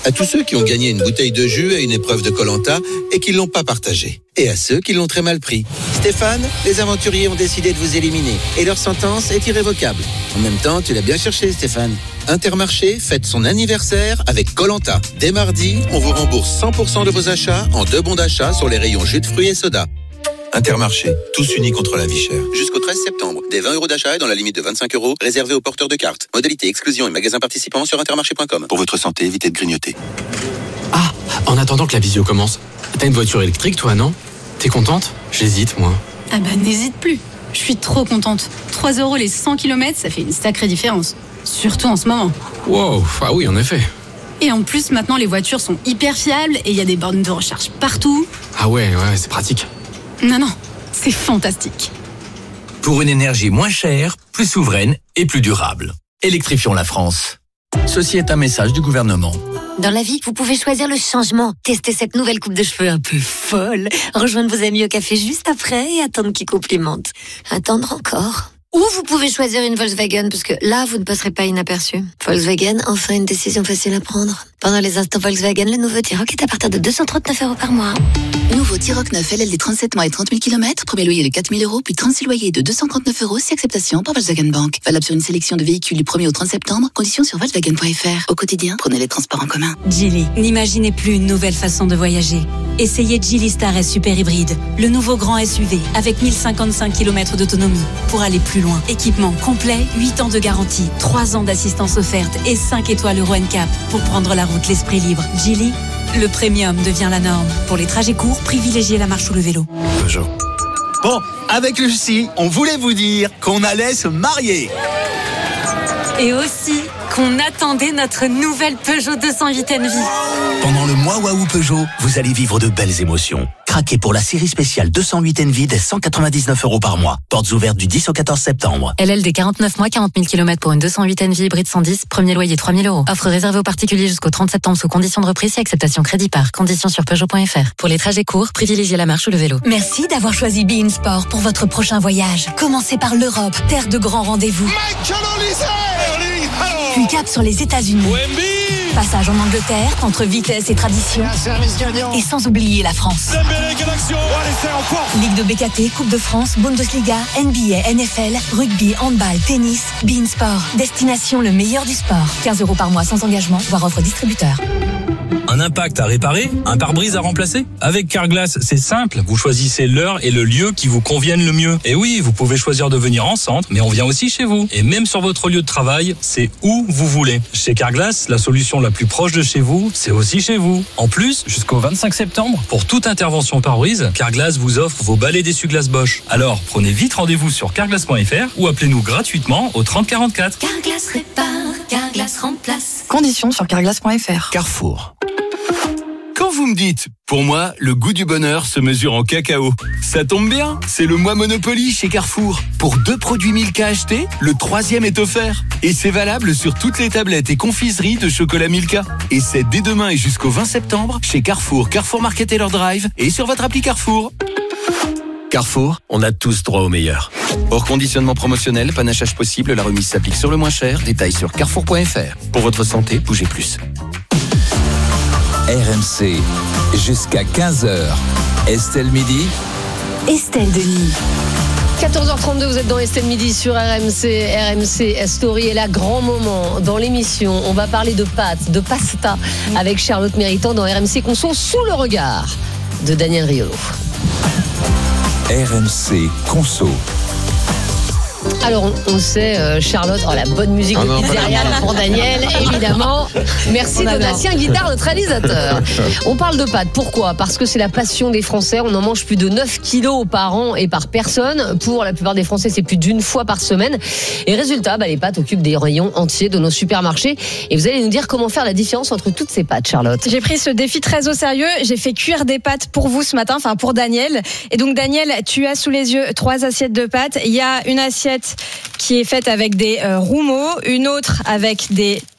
À tous ceux qui ont gagné une bouteille de jus à une épreuve de Koh-Lanta et qui ne l'ont pas partagé. Et à ceux qui l'ont très mal pris. Stéphane, les aventuriers ont décidé de vous éliminer et leur sentence est irrévocable. En même temps, tu l'as bien cherché, Stéphane. Intermarché fête son anniversaire avec Koh-Lanta. Dès mardi, on vous rembourse cent pour cent de vos achats en deux bons d'achat sur les rayons jus de fruits et soda. Intermarché, tous unis contre la vie chère. Jusqu'au treize septembre, des vingt euros d'achat et dans la limite de vingt-cinq euros, réservés aux porteurs de cartes. Modalité, exclusion et magasins participants sur intermarché point com. Pour votre santé, évitez de grignoter. Ah, en attendant que la visio commence, t'as une voiture électrique toi, non? T'es contente? J'hésite, moi. Ah bah n'hésite plus, je suis trop contente. trois euros les cent kilomètres, ça fait une sacrée différence. Surtout en ce moment. Wow, ah oui, en effet. Et en plus, maintenant, les voitures sont hyper fiables et il y a des bornes de recharge partout. Ah ouais, ouais, c'est pratique. Non, non, c'est fantastique. Pour une énergie moins chère, plus souveraine et plus durable. Électrifions la France. Ceci est un message du gouvernement. Dans la vie, vous pouvez choisir le changement. Testez cette nouvelle coupe de cheveux un peu folle. Rejoindre vos amis au café juste après et attendre qu'ils complimentent. Attendre encore. Ou vous pouvez choisir une Volkswagen, parce que là, vous ne passerez pas inaperçu. Volkswagen, enfin une décision facile à prendre. Pendant les instants Volkswagen, le nouveau T-Roc est à partir de deux cent trente-neuf euros par mois. Nouveau T-Roc neuf L L D trente-sept mois et trente mille kilomètres. Premier loyer de quatre mille euros, puis trente-six loyers de deux cent trente-neuf euros, si acceptation par Volkswagen Bank. Valable sur une sélection de véhicules du premier au trente septembre. Conditions sur Volkswagen point F R. Au quotidien, prenez les transports en commun. Geely, n'imaginez plus une nouvelle façon de voyager. Essayez Geely Star S Super Hybride, le nouveau grand S U V avec mille cinquante-cinq kilomètres d'autonomie pour aller plus loin. Équipement complet, huit ans de garantie, trois ans d'assistance offerte et cinq étoiles Euro N C A P pour prendre la route l'esprit libre. Geely, le premium devient la norme. Pour les trajets courts, privilégiez la marche ou le vélo. Peugeot. Bon, avec Lucie, on voulait vous dire qu'on allait se marier. Et aussi qu'on attendait notre nouvelle Peugeot deux cent huit N V. Pendant le mois Waouh Peugeot, vous allez vivre de belles émotions. Craquez pour la série spéciale deux cent huit N V dès cent quatre-vingt-dix-neuf euros par mois. Portes ouvertes du dix au quatorze septembre. L L D quarante-neuf mois, quarante mille kilomètres pour une deux cent huit N V hybride cent dix, premier loyer trois mille euros. Offre réservée aux particuliers jusqu'au trente septembre sous condition de reprise et acceptation crédit par. Conditions sur Peugeot point F R. Pour les trajets courts, privilégiez la marche ou le vélo. Merci d'avoir choisi Be In Sport pour votre prochain voyage. Commencez par l'Europe, terre de grands rendez-vous. Puis cap sur les États-Unis. Passage en Angleterre, entre vitesse et tradition. Et sans oublier la France. Ligue de B K T, Coupe de France, Bundesliga, N B A, N F L, rugby, handball, tennis, Be In Sport. Destination le meilleur du sport. quinze euros par mois sans engagement, voire offre distributeur. Un impact à réparer, un pare-brise à remplacer? Avec Carglass, c'est simple. Vous choisissez l'heure et le lieu qui vous conviennent le mieux. Et oui, vous pouvez choisir de venir en centre, mais on vient aussi chez vous. Et même sur votre lieu de travail, c'est où vous voulez. Chez Carglass, la solution la plus proche de chez vous, c'est aussi chez vous. En plus, jusqu'au vingt-cinq septembre, pour toute intervention pare-brise, Carglass vous offre vos balais d'essuie-glace Bosch. Alors, prenez vite rendez-vous sur carglass point F R ou appelez-nous gratuitement au trente quarante-quatre. Carglass répare, Carglass remplace. Conditions sur carglass point F R. Carrefour. Quand vous me dites, pour moi, le goût du bonheur se mesure en cacao. Ça tombe bien, c'est le mois Monopoly chez Carrefour. Pour deux produits Milka achetés, le troisième est offert. Et c'est valable sur toutes les tablettes et confiseries de chocolat Milka. Et c'est dès demain et jusqu'au vingt septembre chez Carrefour, Carrefour Market et leur Drive et sur votre appli Carrefour. Carrefour, on a tous droit au meilleur. Hors conditionnement promotionnel, panachage possible, la remise s'applique sur le moins cher. Détails sur carrefour point F R. Pour votre santé, bougez plus. R M C, jusqu'à quinze heures. Estelle Midi. Estelle Denis. quatorze heures trente-deux, vous êtes dans Estelle Midi sur R M C. R M C Story est là, grand moment dans l'émission. On va parler de pâtes, de pasta avec Charlotte Méritant dans R M C Conso sous le regard de Daniel Riolo. R M C Conso. Alors, on, on sait, euh, Charlotte, oh, la bonne musique ah de non, pizzeria là, pour Daniel, évidemment. Merci Donatien Guitare, notre réalisateur. On parle de pâtes, pourquoi? Parce que c'est la passion des Français. On en mange plus de neuf kilos par an et par personne. Pour la plupart des Français, c'est plus d'une fois par semaine. Et résultat, bah, les pâtes occupent des rayons entiers de nos supermarchés. Et vous allez nous dire comment faire la différence entre toutes ces pâtes, Charlotte. J'ai pris ce défi très au sérieux. J'ai fait cuire des pâtes pour vous ce matin, enfin pour Daniel. Et donc Daniel, tu as sous les yeux trois assiettes de pâtes. Il y a une assiette qui est faite avec des euh, roumeaux, une autre avec des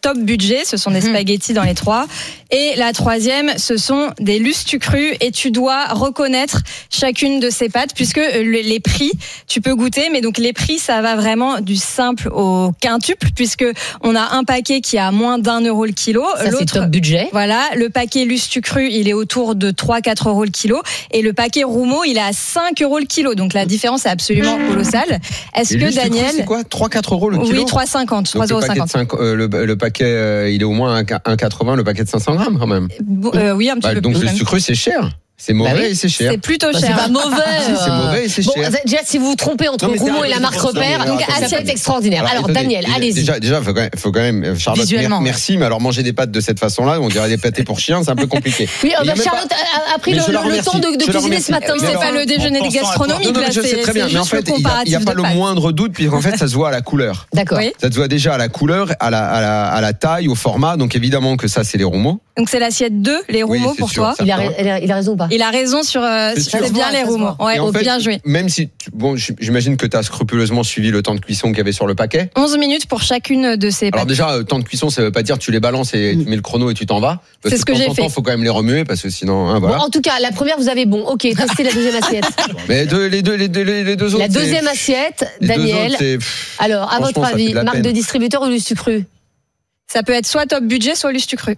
top budget, ce sont des spaghettis dans les trois. Et la troisième, ce sont des Lustucru et tu dois reconnaître chacune de ces pâtes puisque les prix, tu peux goûter, mais donc les prix, ça va vraiment du simple au quintuple puisque on a un paquet qui est à moins d'un euro le kilo. Ça, L'autre, c'est top budget. Voilà, le paquet Lustucru, il est autour de trois à quatre euros le kilo et le paquet Roumeau, il est à cinq euros le kilo. Donc la différence est absolument colossale. Est-ce Et que Lustucru, Daniel... c'est quoi trois à quatre euros le kilo? Oui, trois euros cinquante. trois euros cinquante. Euh, le, le paquet, euh, il est au moins un virgule quatre-vingts, le paquet de cinq cents grammes quand même. Euh, oui, un petit bah, peu donc plus. le sucre, c'est cher. C'est mauvais Bah oui. et c'est cher. C'est plutôt Bah, cher. c'est pas mauvais. C'est mauvais et c'est bon, cher. Déjà, si vous vous trompez entre Non, mais Roumeau c'est et la un- marque non, repère, mais donc alors, assiette attendez. extraordinaire. Alors, attendez, Daniel, déjà, allez-y. Déjà, déjà, faut quand même, faut quand même Charlotte, Visuellement, mer- merci, mais alors manger des pâtes de cette façon-là, on dirait des pâtés pour chiens, c'est un peu compliqué. Oui, Il y a bah, même Charlotte pas- a, a pris Mais le, je la le remercie, temps de, de je la cuisiner remercie. ce matin. Mais C'est alors- pas le déjeuner des gastronomiques, Non, non, là. mais je sais c'est- très bien, c'est mais en juste le fait, il n'y a, il y a comparatif pas de le pâtes. moindre doute, puisqu'en fait, ça se voit à la couleur. D'accord. Oui. Ça se voit déjà à la couleur, à la, à la, à la taille, au format, donc évidemment que ça, c'est les Roumeaux. Donc c'est l'assiette deux, les Oui, Roumeaux c'est pour sûr, toi. ça. Il a, il, a, il a raison ou pas? Il a raison sur. euh, C'est sur- sûr. C'est bien Ça se les voit, Roumeaux. ça se voit. Ouais, Et en fait, bien joué. même si, tu- bon, j'imagine que tu as scrupuleusement suivi le temps de cuisson qu'il y avait sur le paquet. onze minutes pour chacune de ces Alors pâtes. déjà, euh, temps de cuisson, ça veut pas dire tu les balances et tu mets le chrono et tu t'en vas. Parce C'est ce que de temps j'ai en temps, fait. faut quand même les remuer parce que sinon, hein, voilà. Bon, en tout cas, la première, vous avez bon. Ok, testez la deuxième assiette. Mais deux, les deux, les deux, les deux autres. La c'est- deuxième assiette, les deux Daniel. autres, c'est- pff, Alors, à votre franchement, ça fait avis, de la marque peine. de distributeur ou Lustucru? Ça peut être soit top budget, soit Lustucru.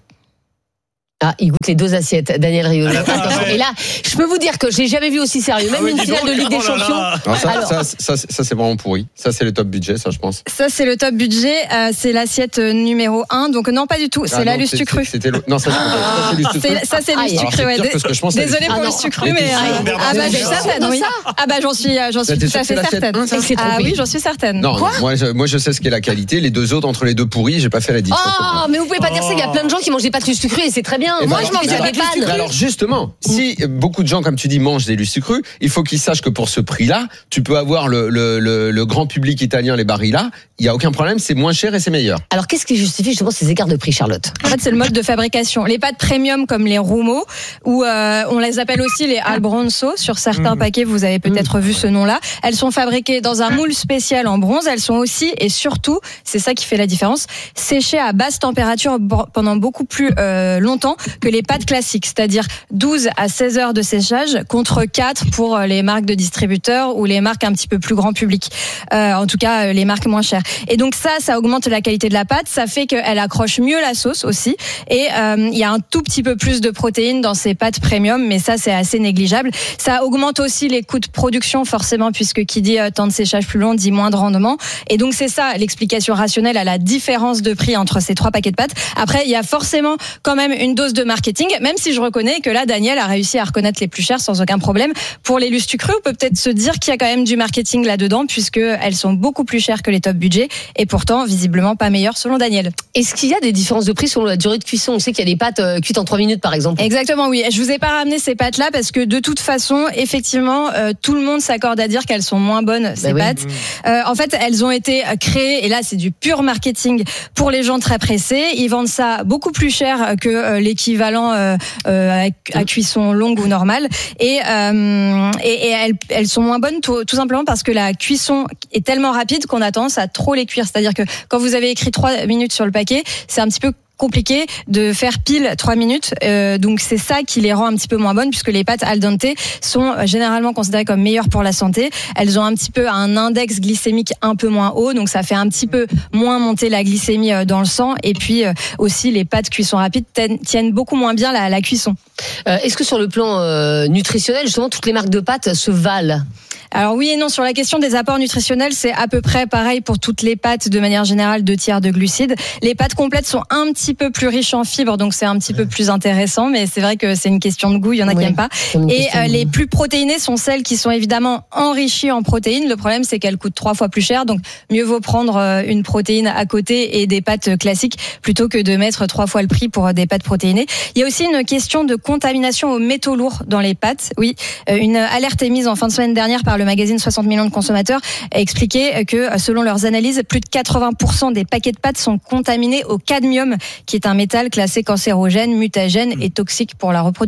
Ah, il goûte les deux assiettes, Daniel Riolo. Ah, Attention. ouais. Et là, je peux vous dire que je l'ai jamais vu aussi sérieux. Même Ah ouais, une dis finale donc, de Ligue des oh là là. Champions. Alors ça, Alors, ça, ça, ça, c'est vraiment pourri. Ça, c'est le top budget, ça, je pense. Ça, c'est le top budget. euh, c'est l'assiette numéro un. Donc, non, pas du tout. C'est Ah, la non, c'est- Lustucru. c'est- C'était le- non, ça, c'est- ça, c'est Lustucru. C'est- Ça, c'est Ah, Lustucru. alors, c'est ouais. pire que ce que je pensais. Désolé Ah, pour non. Lustucru, Mais mais. t'es euh, sûr, Ah, bah, je suis Bernard, certaine, c'est oui. ça Ah, bah, j'en suis, euh, j'en suis T'es tout sûr à que c'est fait l'assiette certaine. un, ça Il s'est Ah trompé. oui, j'en suis certaine. Non, non, moi, je, moi, je sais ce qu'est la qualité. Les deux autres, entre les deux pourris, j'ai pas fait la diff. Oh, mais vous pouvez pas dire ça. Il y a plein de gens qui mangent des pâtes Lustucru et c'est très bien. Eh Moi, ben, je mange mais des alors, pâtes. mais alors justement, si beaucoup de gens, comme tu dis, mangent des Lustucru, il faut qu'ils sachent que pour ce prix-là, tu peux avoir le, le, le, le grand public italien, les Barilla. Il y a aucun problème, c'est moins cher et c'est meilleur. Alors, qu'est-ce qui justifie justement ces écarts de prix, Charlotte? En fait, c'est le mode de fabrication. Les pâtes premium comme les Roumeaux, ou euh, on les appelle aussi les Albronzo. Sur certains paquets, vous avez peut-être vu ce nom-là. Elles sont fabriquées dans un moule spécial en bronze. Elles sont aussi, et surtout, c'est ça qui fait la différence, séchées à basse température bo- pendant beaucoup plus euh, longtemps que les pâtes classiques, c'est-à-dire douze à seize heures de séchage contre quatre pour les marques de distributeurs ou les marques un petit peu plus grand public. Euh, en tout cas, les marques moins chères. Et donc ça, ça augmente la qualité de la pâte. Ça fait qu'elle accroche mieux la sauce aussi. Et euh, il y a un tout petit peu plus de protéines dans ces pâtes premium, mais ça, c'est assez négligeable. Ça augmente aussi les coûts de production, forcément, puisque qui dit euh, temps de séchage plus long dit moins de rendement. Et donc c'est ça l'explication rationnelle à la différence de prix entre ces trois paquets de pâtes. Après, il y a forcément quand même une dose de marketing, même si je reconnais que là, Daniel a réussi à reconnaître les plus chers sans aucun problème. Pour les Lustucru, on peut peut-être se dire qu'il y a quand même du marketing là-dedans, puisque elles sont beaucoup plus chères que les top budget et pourtant visiblement pas meilleures selon Daniel. Est-ce qu'il y a des différences de prix selon la durée de cuisson? On sait qu'il y a des pâtes euh, cuites en trois minutes, par exemple. Exactement, oui. Je vous ai pas ramené ces pâtes-là parce que de toute façon, effectivement, euh, tout le monde s'accorde à dire qu'elles sont moins bonnes, ces oui. pâtes. Euh, en fait, elles ont été créées, et là, c'est du pur marketing pour les gens très pressés. Ils vendent ça beaucoup plus cher que euh, l'équivalent euh, euh, à, à cuisson longue ou normale. Et, euh, et, et elles, elles sont moins bonnes tout, tout simplement parce que la cuisson est tellement rapide qu'on a tendance à trop les cuire. C'est-à-dire que quand vous avez écrit trois minutes sur le paquet, c'est un petit peu compliqué de faire pile trois minutes, euh, donc c'est ça qui les rend un petit peu moins bonnes, puisque les pâtes al dente sont généralement considérées comme meilleures pour la santé. Elles ont un petit peu un index glycémique un peu moins haut, donc ça fait un petit peu moins monter la glycémie dans le sang. Et puis euh, aussi les pâtes cuisson rapide tiennent beaucoup moins bien la, la cuisson. Euh, est-ce que sur le plan euh, nutritionnel, justement, toutes les marques de pâtes se valent? Alors oui et non, sur la question des apports nutritionnels, c'est à peu près pareil pour toutes les pâtes de manière générale, deux tiers de glucides. Les pâtes complètes sont un petit peu plus riches en fibres, donc c'est un petit peu plus intéressant, mais c'est vrai que c'est une question de goût, il y en a Oui, qui n'aiment pas. Et euh, les plus protéinées sont celles qui sont évidemment enrichies en protéines. Le problème, c'est qu'elles coûtent trois fois plus cher, donc mieux vaut prendre euh, une protéine à côté et des pâtes classiques plutôt que de mettre trois fois le prix pour des pâtes protéinées. Il y a aussi une question de contamination aux métaux lourds dans les pâtes. Oui, euh, une alerte est mise en fin de semaine dernière par le magazine soixante millions de consommateurs a expliqué que selon leurs analyses, plus de quatre-vingts pour cent des paquets de pâtes sont contaminés au cadmium, qui est un métal classé cancérogène, mutagène et toxique pour la reproduction.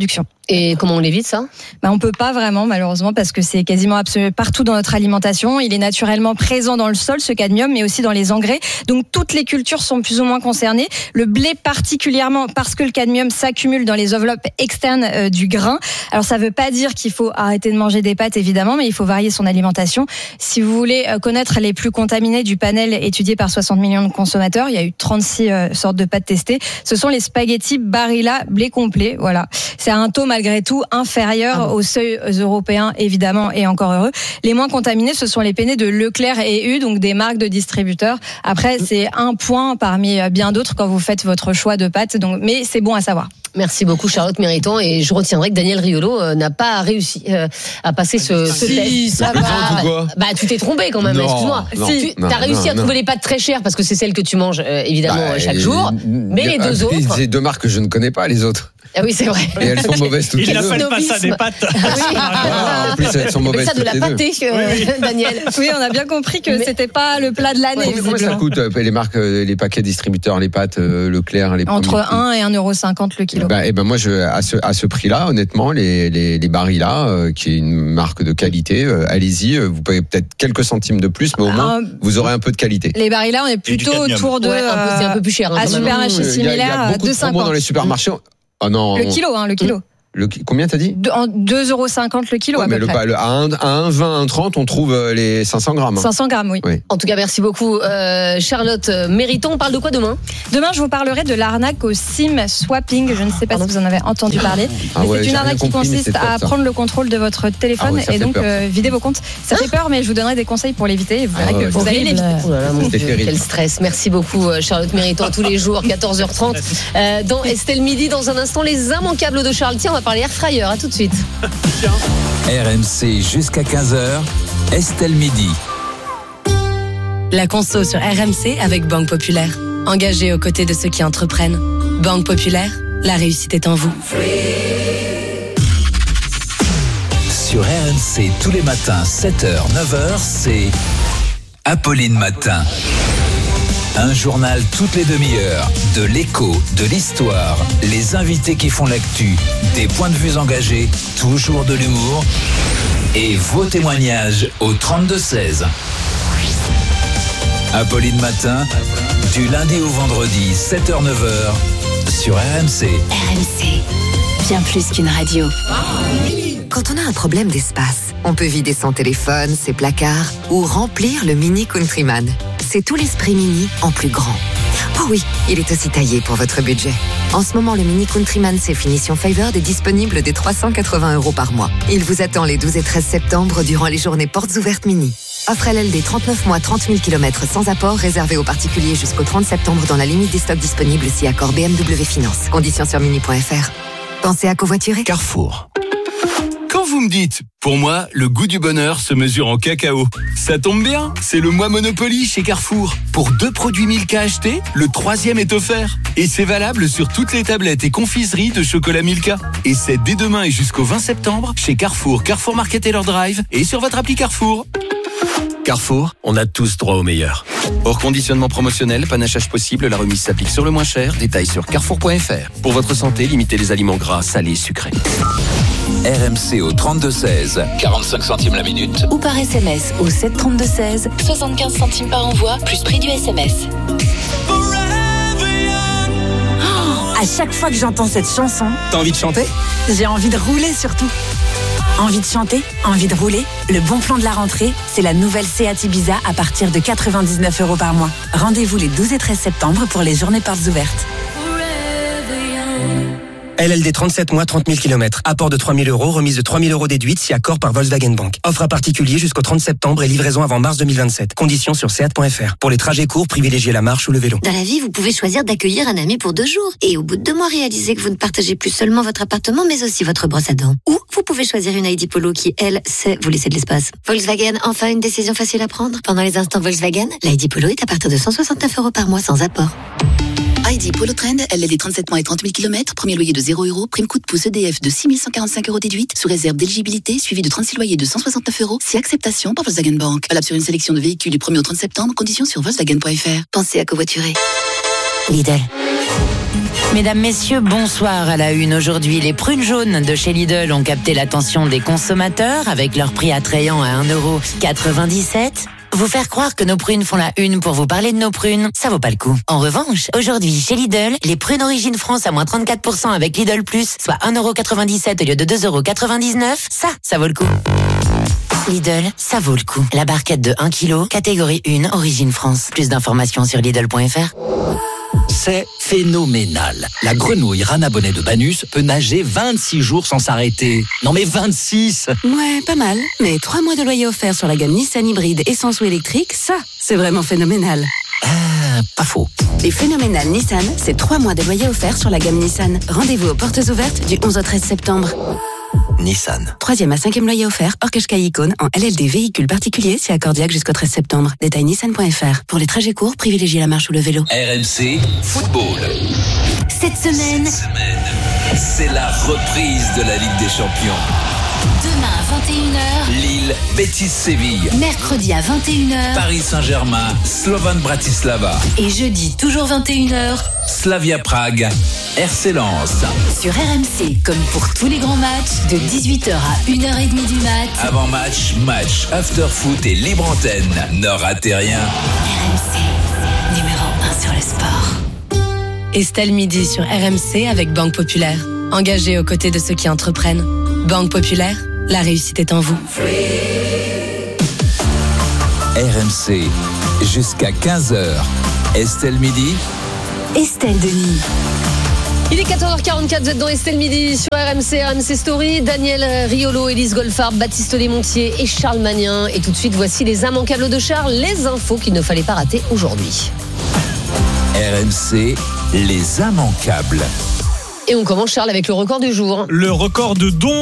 Et comment on l'évite ça ? Bah, on peut pas vraiment, malheureusement, parce que c'est quasiment absolument partout dans notre alimentation. Il est naturellement présent dans le sol, ce cadmium, mais aussi dans les engrais. Donc toutes les cultures sont plus ou moins concernées. Le blé particulièrement, parce que le cadmium s'accumule dans les enveloppes externes euh, du grain. Alors ça veut pas dire qu'il faut arrêter de manger des pâtes, évidemment, mais il faut varier son alimentation. Si vous voulez euh, connaître les plus contaminées du panel étudié par soixante millions de consommateurs, il y a eu trente-six euh, sortes de pâtes testées. Ce sont les spaghettis Barilla blé complet. Voilà. C'est un taux malgré tout inférieur ah bon. aux seuils européens, évidemment, et encore heureux. Les moins contaminés, ce sont les penne de Leclerc et U, donc des marques de distributeurs. Après, c'est un point parmi bien d'autres quand vous faites votre choix de pâtes. Donc, mais c'est bon à savoir. Merci beaucoup Charlotte Mériton, et je retiendrai que Daniel Riolo euh, n'a pas réussi euh, à passer ce, ce si, test. Ça va. Bah tu t'es trompé quand même, non, excuse-moi. Non, si, tu as réussi non, à trouver non. les pâtes très chères parce que c'est celles que tu manges euh, évidemment bah, chaque jour, mais les deux autres. C'est deux marques que je ne connais pas, les autres. Ah oui, c'est vrai. Et elles sont mauvaises toutes les deux. Il appelle pas ça des pâtes. Ah oui. Ah, en plus, elles sont mauvaises ça de toutes la les pâtée, deux. Euh, Daniel. Oui, on a bien compris que mais... c'était pas le plat de l'année. Ouais, combien ça coûte les marques, les paquets distributeurs, les pâtes Leclerc, les entre un et un euro cinquante le kilo. Bah, et ben moi, je, à ce à ce prix-là, honnêtement, les les, les Barilla, euh, qui est une marque de qualité, euh, allez-y. Vous payez peut-être quelques centimes de plus, mais au moins, ah, vous aurez un peu de qualité. Les Barilla, on est plutôt autour de. Ouais, un peu, c'est un peu plus cher. Hein, à supermarché similaire, il y a, il y a beaucoup de promos dans les supermarchés. Oh non. Le kilo, hein, le kilo. Le, combien t'as dit ? deux euros cinquante le kilo. Ouais, à mais peu le, près. Le, à un vingt, un trente, on trouve les cinq cents grammes. cinq cents grammes, oui. oui. En tout cas, merci beaucoup, euh, Charlotte Mériton. On parle de quoi demain ? Demain, je vous parlerai de l'arnaque au SIM swapping. Je ne sais pas Pardon. si vous en avez entendu parler. Ah ouais, c'est une arnaque qui consiste à prendre le contrôle de votre téléphone ah ouais, et donc euh, vider vos comptes. Ça fait peur, mais je vous donnerai des conseils pour l'éviter et vous verrez ah ouais, que vous allez l'éviter. Oh là là, mon Dieu, quel stress. Merci beaucoup, Charlotte Mériton, tous les jours, quatorze heures trente. Euh, dans Estelle Midi, dans un instant, les immanquables de Charles. Tiens, on va parler air fryer. À tout de suite. R M C jusqu'à quinze heures, Estelle Midi. La conso sur R M C avec Banque Populaire. Engagée aux côtés de ceux qui entreprennent. Banque Populaire, la réussite est en vous. Sur R M C, tous les matins, sept heures, neuf heures, c'est Apolline Matin. Un journal toutes les demi-heures, de l'écho, de l'histoire, les invités qui font l'actu, des points de vue engagés, toujours de l'humour et vos témoignages au trente-deux seize. Apolline Matin, du lundi au vendredi, sept heures neuf heures, sur R M C. R M C, bien plus qu'une radio. Quand on a un problème d'espace, on peut vider son téléphone, ses placards ou remplir le Mini Countryman. C'est tout l'esprit Mini en plus grand. Oh oui, il est aussi taillé pour votre budget. En ce moment, le Mini Countryman C finition Favored est disponible dès trois cent quatre-vingts euros par mois. Il vous attend les douze et treize septembre durant les journées portes ouvertes Mini. Offre L L D trente-neuf mois, trente mille kilomètres sans apport, réservé aux particuliers jusqu'au trente septembre dans la limite des stocks disponibles si accord B M W Finance. Conditions sur mini point f r. Pensez à covoiturer. Carrefour. Quand vous me dites, pour moi, le goût du bonheur se mesure en cacao. Ça tombe bien, c'est le mois Monopoly chez Carrefour. Pour deux produits Milka achetés, le troisième est offert. Et c'est valable sur toutes les tablettes et confiseries de chocolat Milka. Et c'est dès demain et jusqu'au vingt septembre chez Carrefour, Carrefour Market et leur Drive et sur votre appli Carrefour. Carrefour, on a tous droit au meilleur. Hors conditionnement promotionnel, panachage possible, la remise s'applique sur le moins cher. Détails sur carrefour point f r. Pour votre santé, limitez les aliments gras, salés, sucrés. R M C au trente-deux seize, quarante-cinq centimes la minute. Ou par S M S au sept trente-deux seize, soixante-quinze centimes par envoi, plus prix du S M S. Oh, à chaque fois que j'entends cette chanson, t'as envie de chanter ? J'ai envie de rouler surtout. Envie de chanter, envie de rouler. Le bon plan de la rentrée, c'est la nouvelle Seat Ibiza à partir de quatre-vingt-dix-neuf euros par mois. Rendez-vous les douze et treize septembre pour les journées portes ouvertes. L L D trente-sept mois, trente mille kilomètres. Apport de trois mille euros, remise de trois mille euros déduite si accord par Volkswagen Bank. Offre à particulier jusqu'au trente septembre et livraison avant mars deux mille vingt-sept. Conditions sur seat point f r. Pour les trajets courts, privilégiez la marche ou le vélo. Dans la vie, vous pouvez choisir d'accueillir un ami pour deux jours. Et au bout de deux mois, réaliser que vous ne partagez plus seulement votre appartement, mais aussi votre brosse à dents. Ou vous pouvez choisir une I D Polo qui, elle, sait vous laisser de l'espace. Volkswagen, enfin une décision facile à prendre. Pendant les instants Volkswagen, l'I D Polo est à partir de cent soixante-neuf euros par mois sans apport. I D Polo Trend, L L D trente-sept mois et trente mille kilomètres, premier loyer de zéro euros, prime coup de pouce E D F de six mille cent quarante-cinq euros déduite, sous réserve d'éligibilité, suivi de trente-six loyers de cent soixante-neuf euros, si acceptation par Volkswagen Bank. Valable sur une sélection de véhicules du premier au trente septembre, conditions sur volkswagen point f r. Pensez à covoiturer. Lidl. Mesdames, messieurs, bonsoir à la une. Aujourd'hui, les prunes jaunes de chez Lidl ont capté l'attention des consommateurs avec leur prix attrayant à un euro quatre-vingt-dix-sept. Vous faire croire que nos prunes font la une pour vous parler de nos prunes, ça vaut pas le coup. En revanche, aujourd'hui, chez Lidl, les prunes Origine France à moins trente-quatre pour cent avec Lidl Plus, soit un euro quatre-vingt-dix-sept au lieu de deux euros quatre-vingt-dix-neuf, ça, ça vaut le coup. Lidl, ça vaut le coup. La barquette de un kilo, catégorie un, Origine France. Plus d'informations sur Lidl point F R. C'est phénoménal. La grenouille Rana Bonnet de Banus peut nager vingt-six jours sans s'arrêter. Non mais vingt-six! Ouais, pas mal. Mais trois mois de loyer offert sur la gamme Nissan hybride essence ou électrique, ça, c'est vraiment phénoménal. Ah, pas faux. Les phénoménales Nissan, c'est trois mois de loyer offert sur la gamme Nissan. Rendez-vous aux portes ouvertes du onze au treize septembre. Nissan. Troisième à cinquième loyer offert, hors Qashqai Icon, en L L D véhicule particulier, c'est accordiaque jusqu'au treize septembre. Détail nissan point F R. Pour les trajets courts, privilégiez la marche ou le vélo. R M C Football. Cette semaine, Cette semaine, c'est la reprise de la Ligue des Champions. demain à vingt et une heures, Lille, Betis Séville. mercredi à vingt et une heures, Paris Saint-Germain, Slovan Bratislava. et jeudi toujours vingt et une heures, Slavia Prague, R C Lens. sur R M C, comme pour tous les grands matchs, de dix-huit heures à une heure trente du mat. Avant match, match, after foot et libre antenne. Ne ratez rien. R M C, numéro un sur le sport. Estelle Midi sur R M C avec Banque Populaire. Engagée aux côtés de ceux qui entreprennent. Banque Populaire, la réussite est en vous. R M C, jusqu'à quinze heures. Estelle Midi. Estelle Denis. Il est quatorze heures quarante-quatre, vous êtes dans Estelle Midi sur R M C, R M C Story. Daniel Riolo, Élise Goldfarb, Baptiste Desmontiers et Charles Magnin. Et tout de suite, voici les immanquables de Charles, les infos qu'il ne fallait pas rater aujourd'hui. R M C, les immanquables. Et on commence, Charles, avec le record du jour. Le record de dons